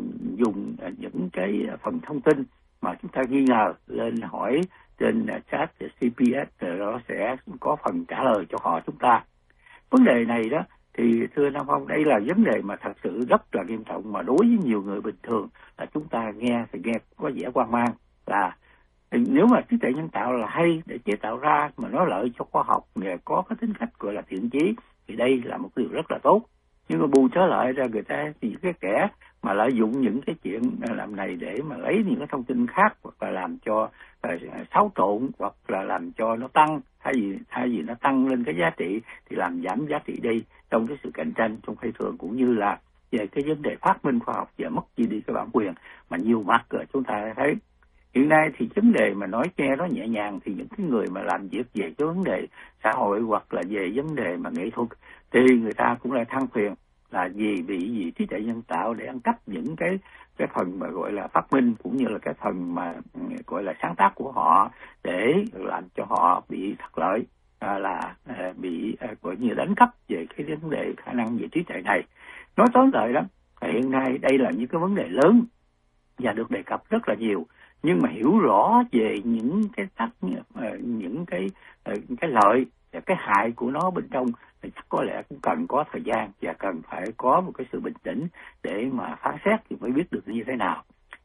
dùng những cái phần thông tin mà chúng ta nghi ngờ lên hỏi trên chat CPS, nó sẽ có phần trả lời cho họ chúng ta. Vấn đề này đó thì thưa Nam Phong, đây là vấn đề mà thật sự rất là nghiêm trọng, mà đối với nhiều người bình thường là chúng ta nghe có vẻ hoang mang là nếu mà trí tuệ nhân tạo là hay để chế tạo ra mà nó lợi cho khoa học, có cái tính cách gọi là thiện chí thì đây là một điều rất là tốt. Nhưng mà bù trở lại ra người ta thì cái kẻ mà lợi dụng những cái chuyện làm này để mà lấy những cái thông tin khác hoặc là làm cho xáo trộn hoặc là làm cho nó tăng, thay vì nó tăng lên cái giá trị thì làm giảm giá trị đi trong cái sự cạnh tranh trong thị trường, cũng như là về cái vấn đề phát minh khoa học và mất đi cái bản quyền mà nhiều mặt rồi chúng ta thấy. Hiện nay thì vấn đề mà nói nghe nó nhẹ nhàng thì những cái người mà làm việc về cái vấn đề xã hội hoặc là về vấn đề mà nghệ thuật thì người ta cũng lại than phiền là bị trí tuệ nhân tạo để ăn cắp những cái phần mà gọi là phát minh cũng như là cái phần mà gọi là sáng tác của họ để làm cho họ bị thất lợi, bị gọi như đánh cắp về cái vấn đề khả năng về trí tuệ này. Nói tóm lại đó, hiện nay đây là những cái vấn đề lớn và được đề cập rất là nhiều, nhưng mà hiểu rõ về những cái lợi và cái hại của nó bên trong thì chắc có lẽ cũng cần có thời gian và cần phải có một cái sự bình tĩnh để mà phán xét thì mới biết được như thế nào.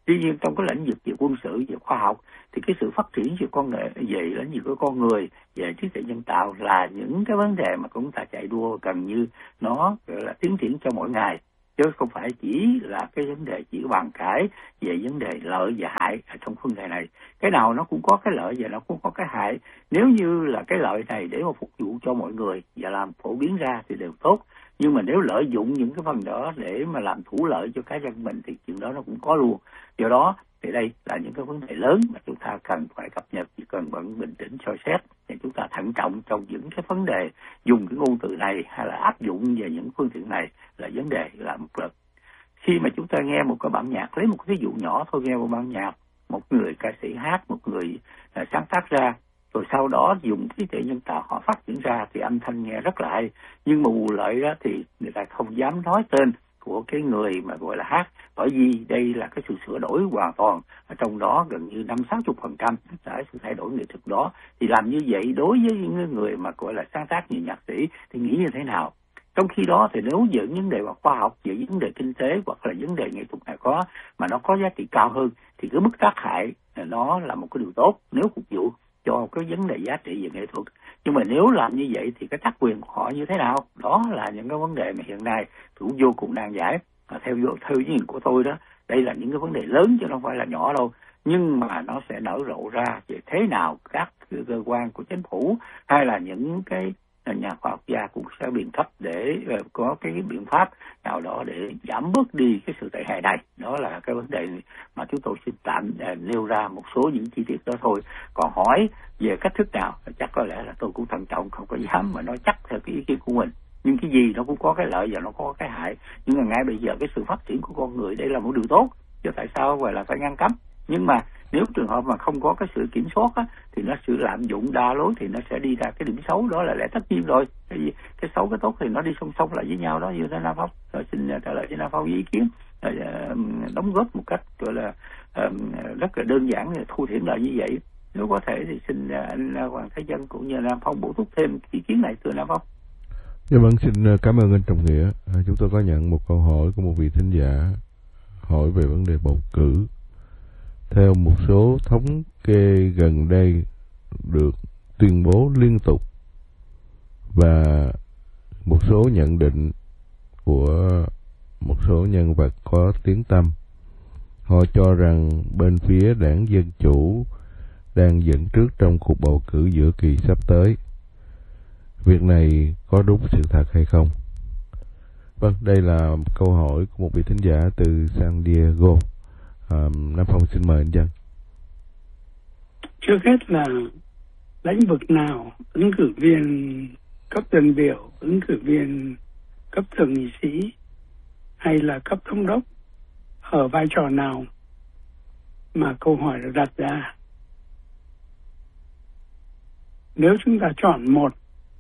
Tuy nhiên trong cái lĩnh vực về quân sự, về khoa học thì cái sự phát triển về con người, về lĩnh vực của con người, về trí tuệ nhân tạo là những cái vấn đề mà chúng ta chạy đua gần như nó là tiến triển cho mỗi ngày, chứ không phải chỉ là cái vấn đề chỉ bàn cãi về vấn đề lợi và hại ở trong vấn đề này. Cái nào nó cũng có cái lợi và nó cũng có cái hại. Nếu như là cái lợi này để mà phục vụ cho mọi người và làm phổ biến ra thì đều tốt. Nhưng mà nếu lợi dụng những cái phần đó để mà làm thủ lợi cho cá nhân mình thì chuyện đó nó cũng có luôn. Do đó thì đây là những cái vấn đề lớn mà chúng ta cần phải cập nhật, chỉ cần vẫn bình tĩnh soi xét để chúng ta thận trọng trong những cái vấn đề dùng cái ngôn từ này hay là áp dụng về những phương tiện này là vấn đề là một lần. Khi mà chúng ta nghe một cái bản nhạc, lấy một cái ví dụ nhỏ thôi, nghe một bản nhạc, một người ca sĩ hát, một người sáng tác ra, rồi sau đó dùng trí tuệ nhân tạo họ phát triển ra thì âm thanh nghe rất là hay, nhưng mà vụ lợi đó thì người ta không dám nói tên của cái người mà gọi là hát, bởi vì đây là cái sự sửa đổi hoàn toàn, ở trong đó gần như 50-60% là sự thay đổi nghệ thuật đó. Thì làm như vậy đối với những người mà gọi là sáng tác như nhạc sĩ thì nghĩ như thế nào? Trong khi đó thì nếu những vấn đề về khoa học, về vấn đề kinh tế hoặc là vấn đề nghệ thuật này có mà nó có giá trị cao hơn thì cái mức tác hại nó là một cái điều tốt nếu phục vụ cho cái vấn đề giá trị về nghệ thuật. Nhưng mà nếu làm như vậy thì cái tác quyền của họ như thế nào? Đó là những cái vấn đề mà hiện nay cũng vô cùng nan giải. Theo nhìn của tôi đó, đây là những cái vấn đề lớn chứ không phải là nhỏ đâu. Nhưng mà nó sẽ nở rộ ra về thế nào các cơ quan của chính phủ hay là những cái nhà khoa học gia cũng sẽ biện pháp để có cái biện pháp nào đó để giảm bớt đi cái sự tệ hại này. Đó là cái vấn đề mà chúng tôi xin tạm nêu ra một số những chi tiết đó thôi. Còn hỏi về cách thức nào chắc có lẽ là tôi cũng thận trọng, không có dám mà nói chắc theo cái ý kiến của mình. Nhưng cái gì nó cũng có cái lợi và nó có cái hại. Nhưng mà ngay bây giờ cái sự phát triển của con người đây là một điều tốt, chứ tại sao gọi là phải ngăn cấm. Nhưng mà nếu trường hợp mà không có cái sự kiểm soát á, thì nó sự lạm dụng đa lối thì nó sẽ đi ra cái điểm xấu, đó là lẽ tất nhiên rồi. Cái xấu cái tốt thì nó đi song song lại với nhau đó, như thế Nam Phong. Rồi xin trả lời cho Nam Phong với ý kiến đóng góp một cách gọi là rất là đơn giản, thu thiển lại như vậy. Nếu có thể thì xin anh Hoàng Thái Dân cũng như Nam Phong bổ túc thêm ý kiến này, thưa Nam Phong. Dạ vâng, xin cảm ơn anh Trọng Nghĩa. Chúng tôi có nhận một câu hỏi của một vị thính giả hỏi về vấn đề bầu cử. Theo một số thống kê gần đây được tuyên bố liên tục và một số nhận định của một số nhân vật có tiếng tăm, họ cho rằng bên phía đảng Dân Chủ đang dẫn trước trong cuộc bầu cử giữa kỳ sắp tới. Việc này có đúng sự thật hay không? Vâng, đây là câu hỏi của một vị thính giả từ San Diego. Nam Phong xin mời anh Dân. Trước hết là lĩnh vực nào ứng cử viên cấp dân biểu, ứng cử viên cấp thượng nghị sĩ hay là cấp thống đốc ở vai trò nào mà câu hỏi được đặt ra. Nếu chúng ta chọn một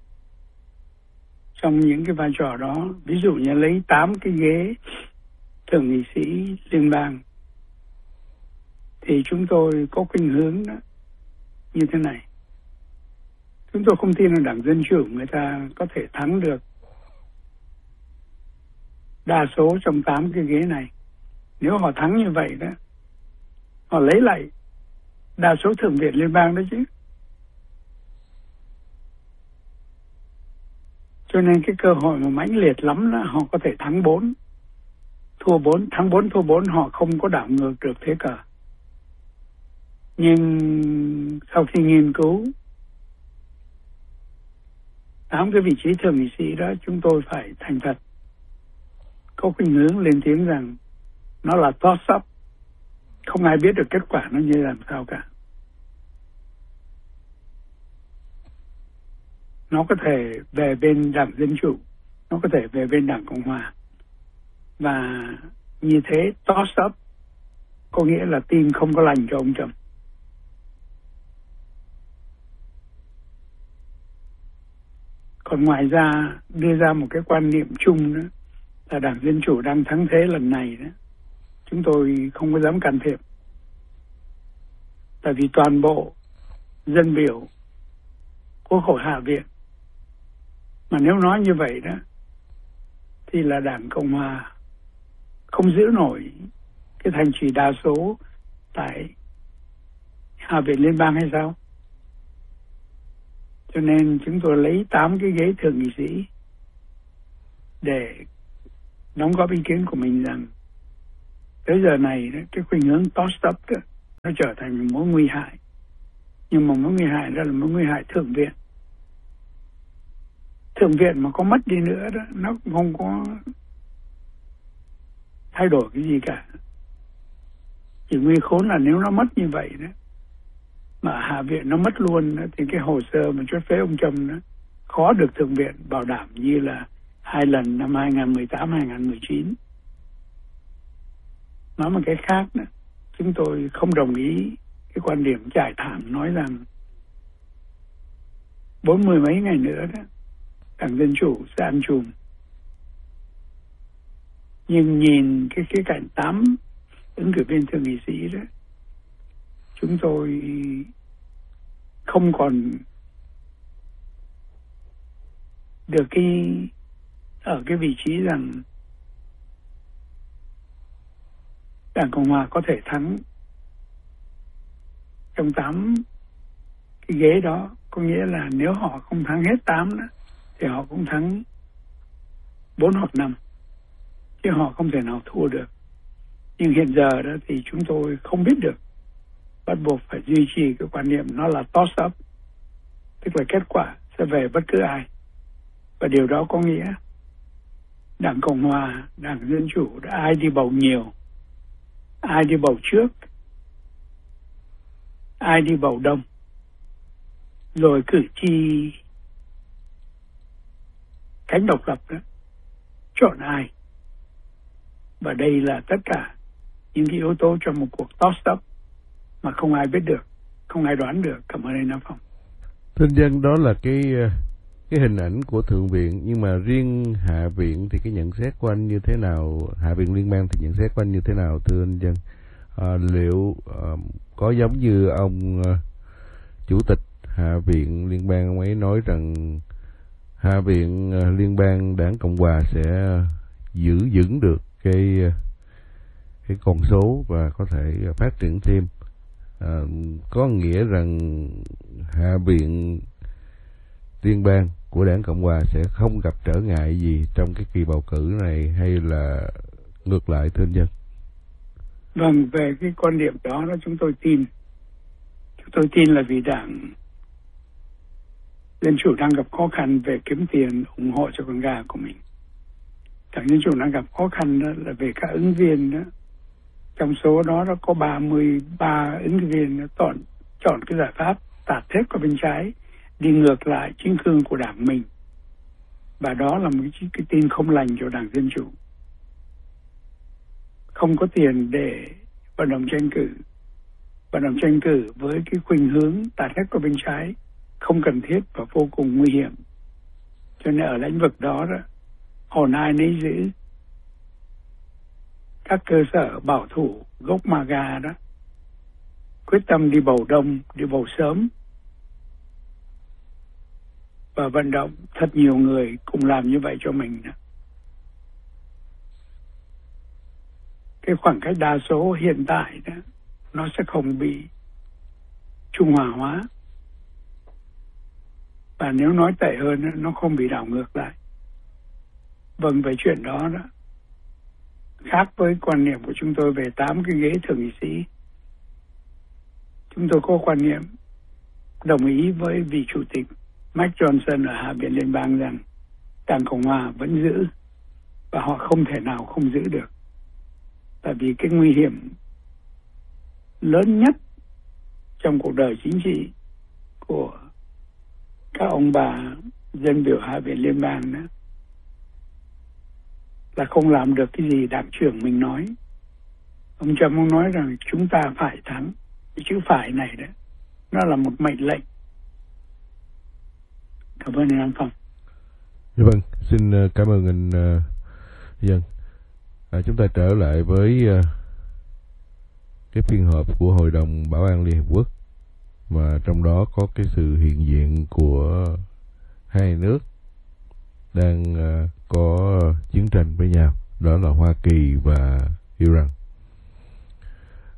trong những cái vai trò đó, ví dụ như lấy 8 cái ghế thượng nghị sĩ liên bang, thì chúng tôi có khuynh hướng đó, như thế này. Chúng tôi không tin là Đảng Dân Chủ người ta có thể thắng được đa số trong 8 cái ghế này. Nếu họ thắng như vậy đó, họ lấy lại đa số thượng viện liên bang đó chứ. Cho nên cái cơ hội mà mãnh liệt lắm là họ có thể thắng 4, thua 4, thắng 4, thua 4, họ không có đảo ngược được thế cờ. Nhưng sau khi nghiên cứu 8 cái vị trí thượng nghị sĩ đó, chúng tôi phải thành thật có khuynh hướng lên tiếng rằng nó là toss up, không ai biết được kết quả nó như làm sao cả. Nó có thể về bên Đảng Dân Chủ, nó có thể về bên Đảng Cộng Hòa. Và như thế toss up có nghĩa là tin không có lành cho ông Trump. Còn ngoài ra đưa ra một cái quan niệm chung đó là Đảng Dân Chủ đang thắng thế lần này đó, chúng tôi không có dám can thiệp. Tại vì toàn bộ dân biểu Quốc hội Hạ viện mà nếu nói như vậy đó thì là Đảng Cộng Hòa không giữ nổi cái thành trì đa số tại Hạ viện Liên bang hay sao? Cho nên chúng tôi lấy 8 cái ghế thượng nghị sĩ để đóng góp ý kiến của mình rằng tới giờ này cái khuynh hướng tossed up đó, nó trở thành một mối nguy hại. Nhưng mà mối nguy hại đó là mối nguy hại thượng viện. Thượng viện mà có mất đi nữa đó, nó cũng không có thay đổi cái gì cả. Chỉ nguy khốn là nếu nó mất như vậy đó, mà Hạ viện nó mất luôn đó, thì cái hồ sơ mà chốt phế ông Trump đó khó được thượng viện bảo đảm như là 2 lần năm 2018-2019. Nói một cái khác đó, chúng tôi không đồng ý cái quan điểm trải thảm nói rằng 40 mấy ngày nữa đó Đảng Dân Chủ sẽ ăn chùm. Nhưng nhìn cái khía cạnh 8 ứng cử viên thượng nghị sĩ đó, chúng tôi không còn được ở cái vị trí rằng Đảng Cộng Hòa có thể thắng trong 8 cái ghế đó. Có nghĩa là nếu họ không thắng hết 8 đó, thì họ cũng thắng 4 hoặc 5, chứ họ không thể nào thua được. Nhưng hiện giờ đó thì chúng tôi không biết được, bắt buộc phải duy trì cái quan niệm nó là toss up, tức là kết quả sẽ về bất cứ ai. Và điều đó có nghĩa Đảng Cộng Hòa, Đảng Dân Chủ đã ai đi bầu nhiều, ai đi bầu trước, ai đi bầu đông, rồi cử tri cánh độc lập đó chọn ai. Và đây là tất cả những cái yếu tố trong một cuộc toss up mà không ai biết được, không ai đoán được. Cảm ơn anh Nam Phong. Thưa dân, đó là cái hình ảnh của Thượng viện, nhưng mà riêng Hạ viện thì cái nhận xét của anh như thế nào? Hạ viện Liên bang thì nhận xét của anh như thế nào, thưa anh Dân? Liệu có giống như ông Chủ tịch Hạ viện Liên bang ông ấy nói rằng Hạ viện Liên bang Đảng Cộng Hòa sẽ giữ vững được cái con số và có thể phát triển thêm? Có nghĩa rằng Hạ viện Liên bang của Đảng Cộng Hòa sẽ không gặp trở ngại gì trong cái kỳ bầu cử này, hay là ngược lại, thưa anh Dân? Vâng, về cái quan điểm đó chúng tôi tin. Chúng tôi tin là vì Đảng Dân Chủ đang gặp khó khăn về kiếm tiền ủng hộ cho con gà của mình. Đảng Dân Chủ đang gặp khó khăn đó là về các ứng viên đó. Trong số đó nó có 33 ứng viên chọn cái giải pháp tạt hết qua bên trái, đi ngược lại chính cương của đảng mình. Và đó là một cái tin không lành cho Đảng Dân Chủ. Không có tiền để vận động tranh cử. Vận động tranh cử với cái khuynh hướng tạt hết qua bên trái không cần thiết và vô cùng nguy hiểm. Cho nên ở lĩnh vực đó hồn ai nấy giữ. Các cơ sở bảo thủ gốc MAGA đó quyết tâm đi bầu đông, đi bầu sớm, và vận động thật nhiều người cùng làm như vậy cho mình đó. Cái khoảng cách đa số hiện tại đó nó sẽ không bị trung hòa hóa, và nếu nói tệ hơn nó không bị đảo ngược lại. Vâng, về chuyện đó khác với quan niệm của chúng tôi về 8 cái ghế thượng nghị sĩ. Chúng tôi có quan niệm đồng ý với vị chủ tịch Mike Johnson ở Hạ viện Liên bang rằng Đảng Cộng Hòa vẫn giữ, và họ không thể nào không giữ được. Tại vì cái nguy hiểm lớn nhất trong cuộc đời chính trị của các ông bà dân biểu Hạ viện Liên bang đó là không làm được cái gì đảng trưởng mình nói. Ông Trump ông nói rằng chúng ta phải thắng. Cái chữ phải này đó nó là một mệnh lệnh. Cảm ơn anh Phong. Dạ vâng, xin cảm ơn anh Dân. Chúng ta trở lại với cái phiên họp của Hội đồng Bảo an Liên Hợp Quốc, mà trong đó có cái sự hiện diện của hai nước đang có chiến tranh với nhau, đó là Hoa Kỳ và Iran.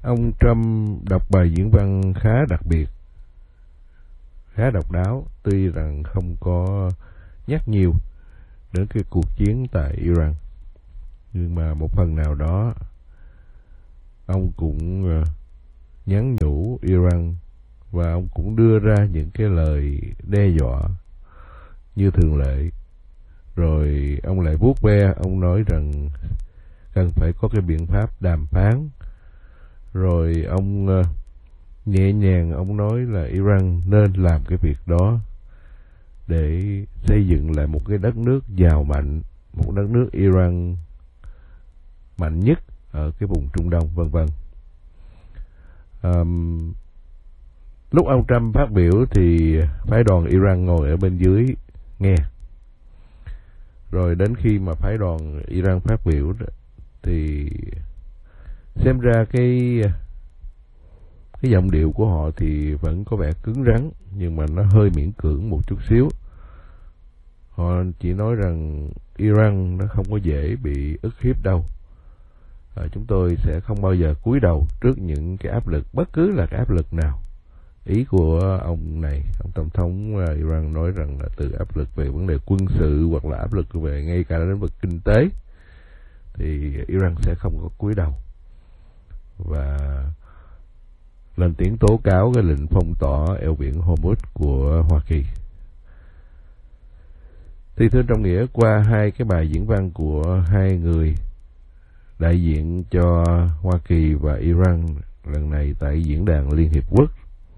ông Trump đọc bài diễn văn khá đặc biệt, khá độc đáo, tuy rằng không có nhắc nhiều đến cái cuộc chiến tại Iran, nhưng mà một phần nào đó ông cũng nhắn nhủ Iran và ông cũng đưa ra những cái lời đe dọa như thường lệ. Rồi ông lại vuốt ve, ông nói rằng cần phải có cái biện pháp đàm phán. Rồi ông nhẹ nhàng ông nói là Iran nên làm cái việc đó để xây dựng lại một cái đất nước giàu mạnh, một đất nước Iran mạnh nhất ở cái vùng Trung Đông, vân vân. Lúc ông Trump phát biểu thì phái đoàn Iran ngồi ở bên dưới nghe. Rồi đến khi mà phái đoàn Iran phát biểu thì xem ra cái giọng điệu của họ thì vẫn có vẻ cứng rắn, nhưng mà nó hơi miễn cưỡng một chút xíu. Họ chỉ nói rằng Iran nó không có dễ bị ức hiếp đâu. Chúng tôi sẽ không bao giờ cúi đầu trước những cái áp lực, bất cứ là cái áp lực nào. Ý của ông này, ông Tổng thống Iran nói rằng là từ áp lực về vấn đề quân sự hoặc là áp lực về ngay cả lĩnh vực kinh tế thì Iran sẽ không có cúi đầu. Và lên tiếng tố cáo cái lệnh phong tỏa eo biển Hormuz của Hoa Kỳ. Thì thưa trong nghĩa, qua hai cái bài diễn văn của hai người đại diện cho Hoa Kỳ và Iran lần này tại Diễn đàn Liên Hiệp Quốc,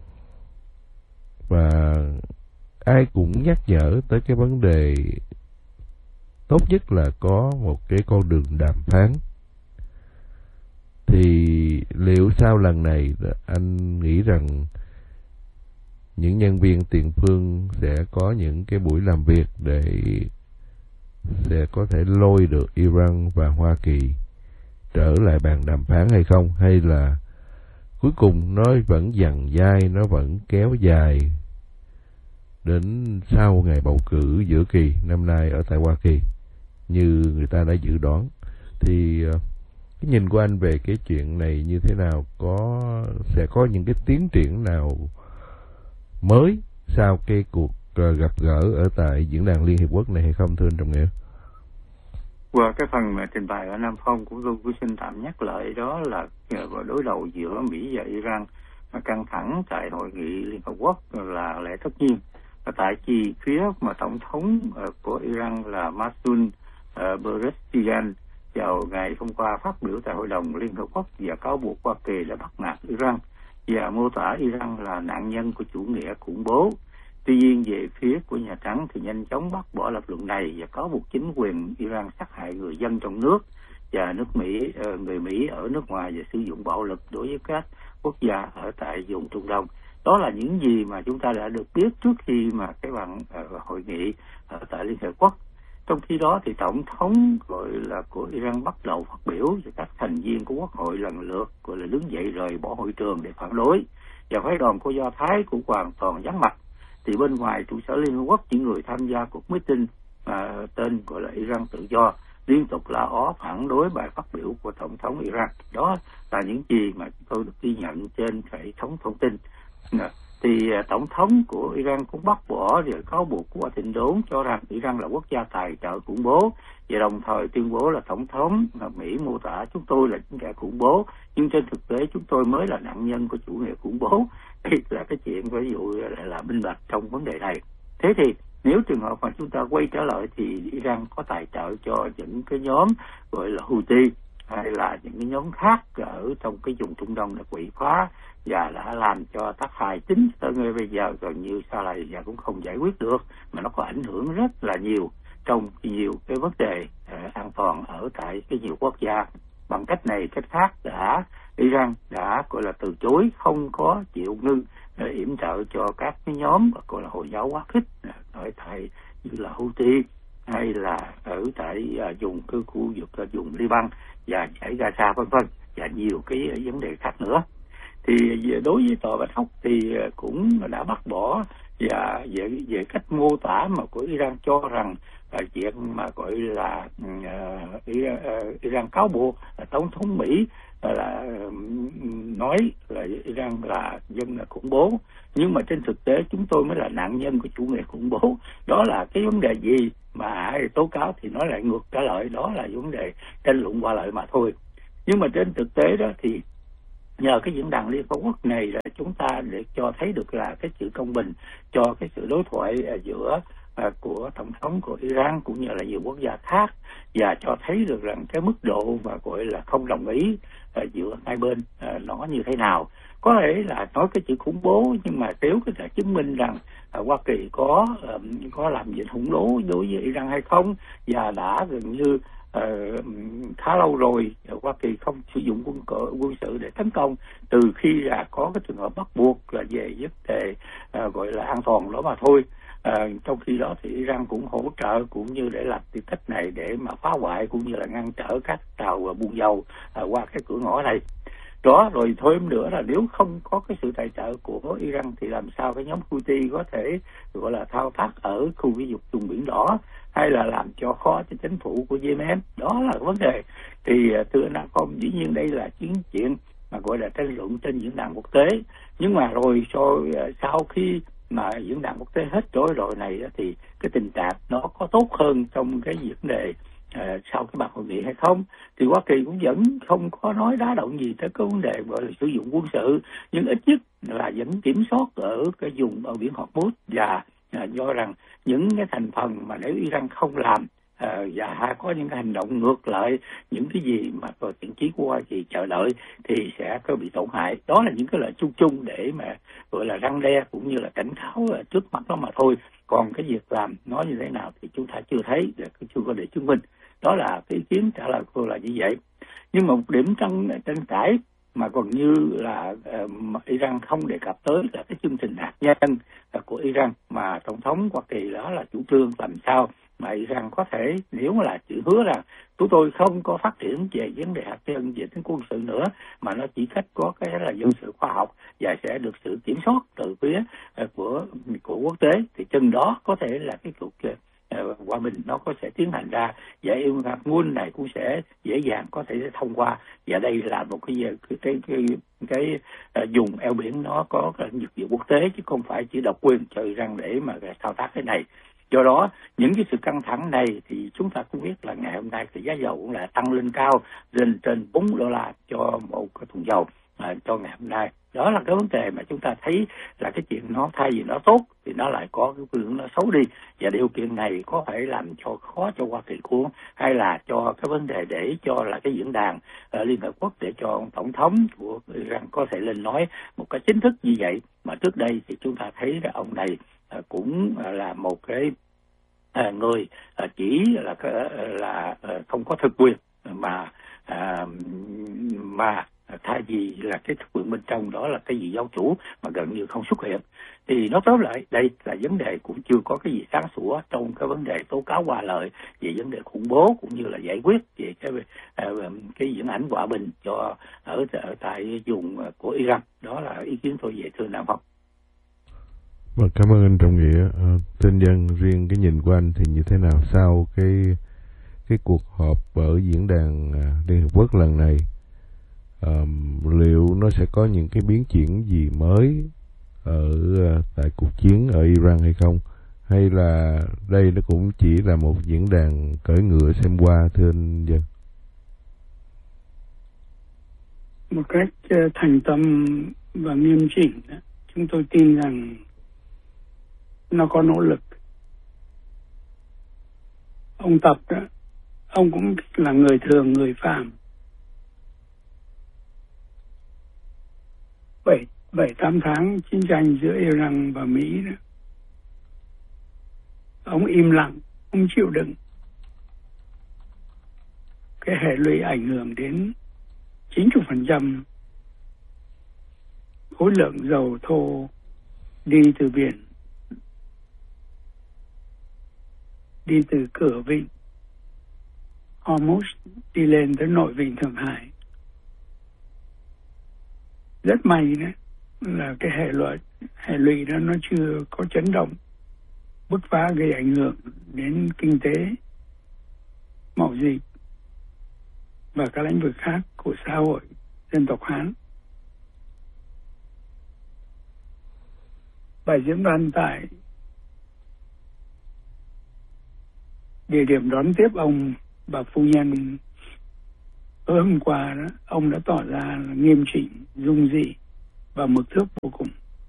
và ai cũng nhắc nhở tới cái vấn đề tốt nhất là có một cái con đường đàm phán. Thì liệu sau lần này anh nghĩ rằng những nhân viên tiền phương sẽ có những cái buổi làm việc để sẽ có thể lôi được Iran và Hoa Kỳ trở lại bàn đàm phán hay không? Hay là cuối cùng nó vẫn dằng dai, nó vẫn kéo dài đến sau ngày bầu cử giữa kỳ năm nay ở tại Hoa Kỳ như người ta đã dự đoán? Thì cái nhìn của anh về cái chuyện này như thế nào? Sẽ có những cái tiến triển nào mới sau cái cuộc gặp gỡ ở tại Diễn đàn Liên Hiệp Quốc này hay không, thưa anh Trọng Nghĩa? Qua cái phần mà trình bày ở Nam Phong cũng tôi xin tạm nhắc lại, đó là đối đầu giữa Mỹ và Iran căng thẳng tại hội nghị Liên Hợp Quốc là lẽ tất nhiên. Và tại chi phía mà tổng thống của Iran là Masoud Pezeshkian vào ngày hôm qua phát biểu tại Hội đồng Liên Hợp Quốc và cáo buộc Hoa Kỳ đã bắt nạt Iran và mô tả Iran là nạn nhân của chủ nghĩa khủng bố. Tuy nhiên, về phía của Nhà Trắng thì nhanh chóng bác bỏ lập luận này và cáo buộc chính quyền Iran sát hại người dân trong nước và người Mỹ ở nước ngoài và sử dụng bạo lực đối với các quốc gia ở tại vùng Trung Đông. Đó là những gì mà chúng ta đã được biết trước khi mà cái hội nghị ở tại Liên Hợp Quốc. Trong khi đó thì tổng thống gọi là của Iran bắt đầu phát biểu và các thành viên của Quốc hội lần lượt gọi là đứng dậy rời bỏ hội trường để phản đối, và phái đoàn của Do Thái cũng hoàn toàn vắng mặt. Thì bên ngoài trụ sở Liên Hợp Quốc, những người tham gia cuộc meeting tên gọi là Iran tự do liên tục la ó phản đối bài phát biểu của tổng thống Iran. Đó là những gì mà tôi được ghi nhận trên hệ thống thông tin. Thì tổng thống của Iran cũng bác bỏ rồi cáo buộc của Washington cho rằng Iran là quốc gia tài trợ khủng bố, và đồng thời tuyên bố là tổng thống Mỹ mô tả chúng tôi là những kẻ khủng bố, nhưng trên thực tế chúng tôi mới là nạn nhân của chủ nghĩa khủng bố. Đây là cái chuyện ví dụ là minh bạch trong vấn đề này. Thế thì nếu trường hợp mà chúng ta quay trở lại thì Iran có tài trợ cho những cái nhóm gọi là Houthi hay là những cái nhóm khác ở trong cái vùng Trung Đông đã quậy phá và đã làm cho tác hại chính tới ngay bây giờ gần như sau này và cũng không giải quyết được, mà nó có ảnh hưởng rất là nhiều trong nhiều cái vấn đề an toàn ở tại cái nhiều quốc gia. Bằng cách này cách khác Iran đã gọi là từ chối, không có chịu ngưng yểm trợ cho các cái nhóm gọi là Hồi giáo quá khích ở tại như là Houthi hay là ở tại vùng cái khu vực vùng Liban và giải Gaza vân vân và nhiều cái vấn đề khác nữa. thì đối với tội bắt cóc thì cũng đã bác bỏ, và về cách mô tả mà của Iran cho rằng chuyện mà gọi là Iran cáo buộc là tổng thống Mỹ là nói là Iran là dân là khủng bố, nhưng mà trên thực tế chúng tôi mới là nạn nhân của chủ nghĩa khủng bố. Đó là cái vấn đề gì mà ai tố cáo thì nói lại ngược trả lời, đó là vấn đề tranh luận qua lại mà thôi. Nhưng mà trên thực tế đó thì nhờ cái diễn đàn Liên Hợp Quốc này là chúng ta để cho thấy được là cái sự công bình cho cái sự đối thoại giữa của tổng thống của Iran cũng như là nhiều quốc gia khác, và cho thấy được rằng cái mức độ mà gọi là không đồng ý giữa hai bên nó như thế nào. Có thể là nói cái chữ khủng bố, nhưng mà nếu có thể chứng minh rằng Hoa Kỳ có làm gì khủng bố đối với Iran hay không, và đã gần như khá lâu rồi Hoa Kỳ không sử dụng quân sự để tấn công, từ khi là có cái trường hợp bắt buộc là về vấn đề gọi là an toàn đó mà thôi. Trong khi đó thì Iran cũng hỗ trợ cũng như để làm cái cách này để mà phá hoại cũng như là ngăn trở các tàu buôn dầu qua cái cửa ngõ này. Đó, rồi thêm nữa là nếu không có cái sự tài trợ của Iran thì làm sao cái nhóm Houthi có thể gọi là thao tác ở khu vực vùng Biển Đỏ, hay là làm cho khó cho chính phủ của Yemen. Đó là vấn đề. Thì thưa anh Không, dĩ nhiên đây là chuyện mà gọi là tranh luận trên diễn đàn quốc tế, nhưng mà rồi sau khi mà diễn đàn quốc tế hết rồi này thì cái tình trạng nó có tốt hơn trong cái vấn đề sau cái bàn hội nghị hay không, thì Hoa Kỳ cũng vẫn không có nói đá động gì tới cái vấn đề gọi là sử dụng quân sự, nhưng ít nhất là vẫn kiểm soát ở cái vùng ở biển Hormuz, và do rằng những cái thành phần mà nếu Iran không làm và có những cái hành động ngược lại những cái gì mà thiện chí của Hoa Kỳ chờ đợi thì sẽ có bị tổn hại. Đó là những cái lời chung để mà gọi là răn đe cũng như là cảnh cáo trước mắt đó mà thôi. Còn cái việc làm nó như thế nào thì chúng ta chưa thấy, chưa có để chứng minh. Đó là cái ý kiến trả lời của tôi là như vậy. Nhưng mà một điểm tranh cãi mà còn như là Iran không đề cập tới là cái chương trình hạt nhân của Iran mà Tổng thống Hoa Kỳ đó là chủ trương làm sao mà Iran có thể, nếu là chữ hứa rằng chúng tôi không có phát triển về vấn đề hạt nhân, về tính quân sự nữa, mà nó chỉ cách có cái là dân sự khoa học và sẽ được sự kiểm soát từ phía của quốc tế, thì chừng đó có thể là cái cuộc hòa bình nó có sẽ tiến hành ra, và hạt nhân này cũng sẽ dễ dàng có thể thông qua. Và đây là một cái vùng eo biển nó có cái nhược vụ quốc tế, chứ không phải chỉ độc quyền cho Iran để mà thao tác cái này. Do đó những cái sự căng thẳng này thì chúng ta cũng biết là ngày hôm nay thì giá dầu cũng là tăng lên cao, lên trên $4 cho một cái thùng dầu cho ngày hôm nay. Đó là cái vấn đề mà chúng ta thấy là cái chuyện nó thay vì nó tốt thì nó lại có cái hướng nó xấu đi, và điều kiện này có thể làm cho khó cho Hoa Kỳ cuốn, hay là cho cái vấn đề để cho là cái diễn đàn Liên Hợp Quốc để cho ông tổng thống của Iran có thể lên nói một cái chính thức như vậy. Mà trước đây thì chúng ta thấy là ông này cũng là một cái người chỉ là không có thực quyền, mà thay vì là cái thực quyền bên trong đó là cái gì giáo chủ mà gần như không xuất hiện. Thì nó tóm lại đây là vấn đề cũng chưa có cái gì sáng sủa trong cái vấn đề tố cáo qua lời về vấn đề khủng bố, cũng như là giải quyết về cái diễn ảnh hòa bình cho ở tại vùng của Iran. Đó là ý kiến tôi về thưa Nam Phong. Vâng, cảm ơn anh Trọng Nghĩa. Tên Dân, riêng cái nhìn của anh thì như thế nào sau cái cuộc họp ở diễn đàn Liên Hợp Quốc lần này? Liệu nó sẽ có những cái biến chuyển gì mới tại cuộc chiến ở Iran hay không? Hay là đây nó cũng chỉ là một diễn đàn cưỡi ngựa xem qua, thưa anh Dân? Một cách thành tâm và nghiêm chỉnh, chúng tôi tin rằng nó có nỗ lực. Ông Tập đó, ông cũng là người thường, người phàm. 7-8 tháng chiến tranh giữa Iran và Mỹ đó, ông im lặng, ông chịu đựng cái hệ lụy ảnh hưởng đến 90% khối lượng dầu thô đi từ biển, đi từ cửa vịnh Hormuz đi lên tới nội vịnh Thượng Hải. Rất may đấy là cái hệ lụy đó nó chưa có chấn động bứt phá gây ảnh hưởng đến kinh tế, mậu dịch và các lĩnh vực khác của xã hội dân tộc Hán. Bài diễn văn tại địa điểm đón tiếp ông và phu nhân tối hôm qua đó, ông đã tỏ ra là nghiêm chỉnh, dung dị và mực thước vô cùng.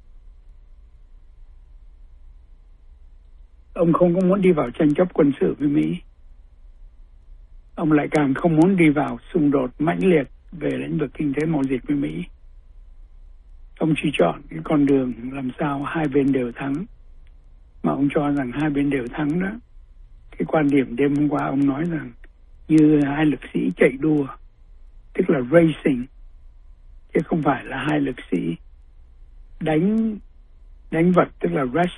Ông không có muốn đi vào tranh chấp quân sự với Mỹ. Ông lại càng không muốn đi vào xung đột mãnh liệt về lĩnh vực kinh tế mậu dịch với Mỹ. Ông chỉ chọn cái con đường làm sao hai bên đều thắng. Mà ông cho rằng hai bên đều thắng đó. Cái quan điểm đêm hôm qua ông nói rằng như hai lực sĩ chạy đua, tức là racing, chứ không phải là hai lực sĩ đánh vật, tức là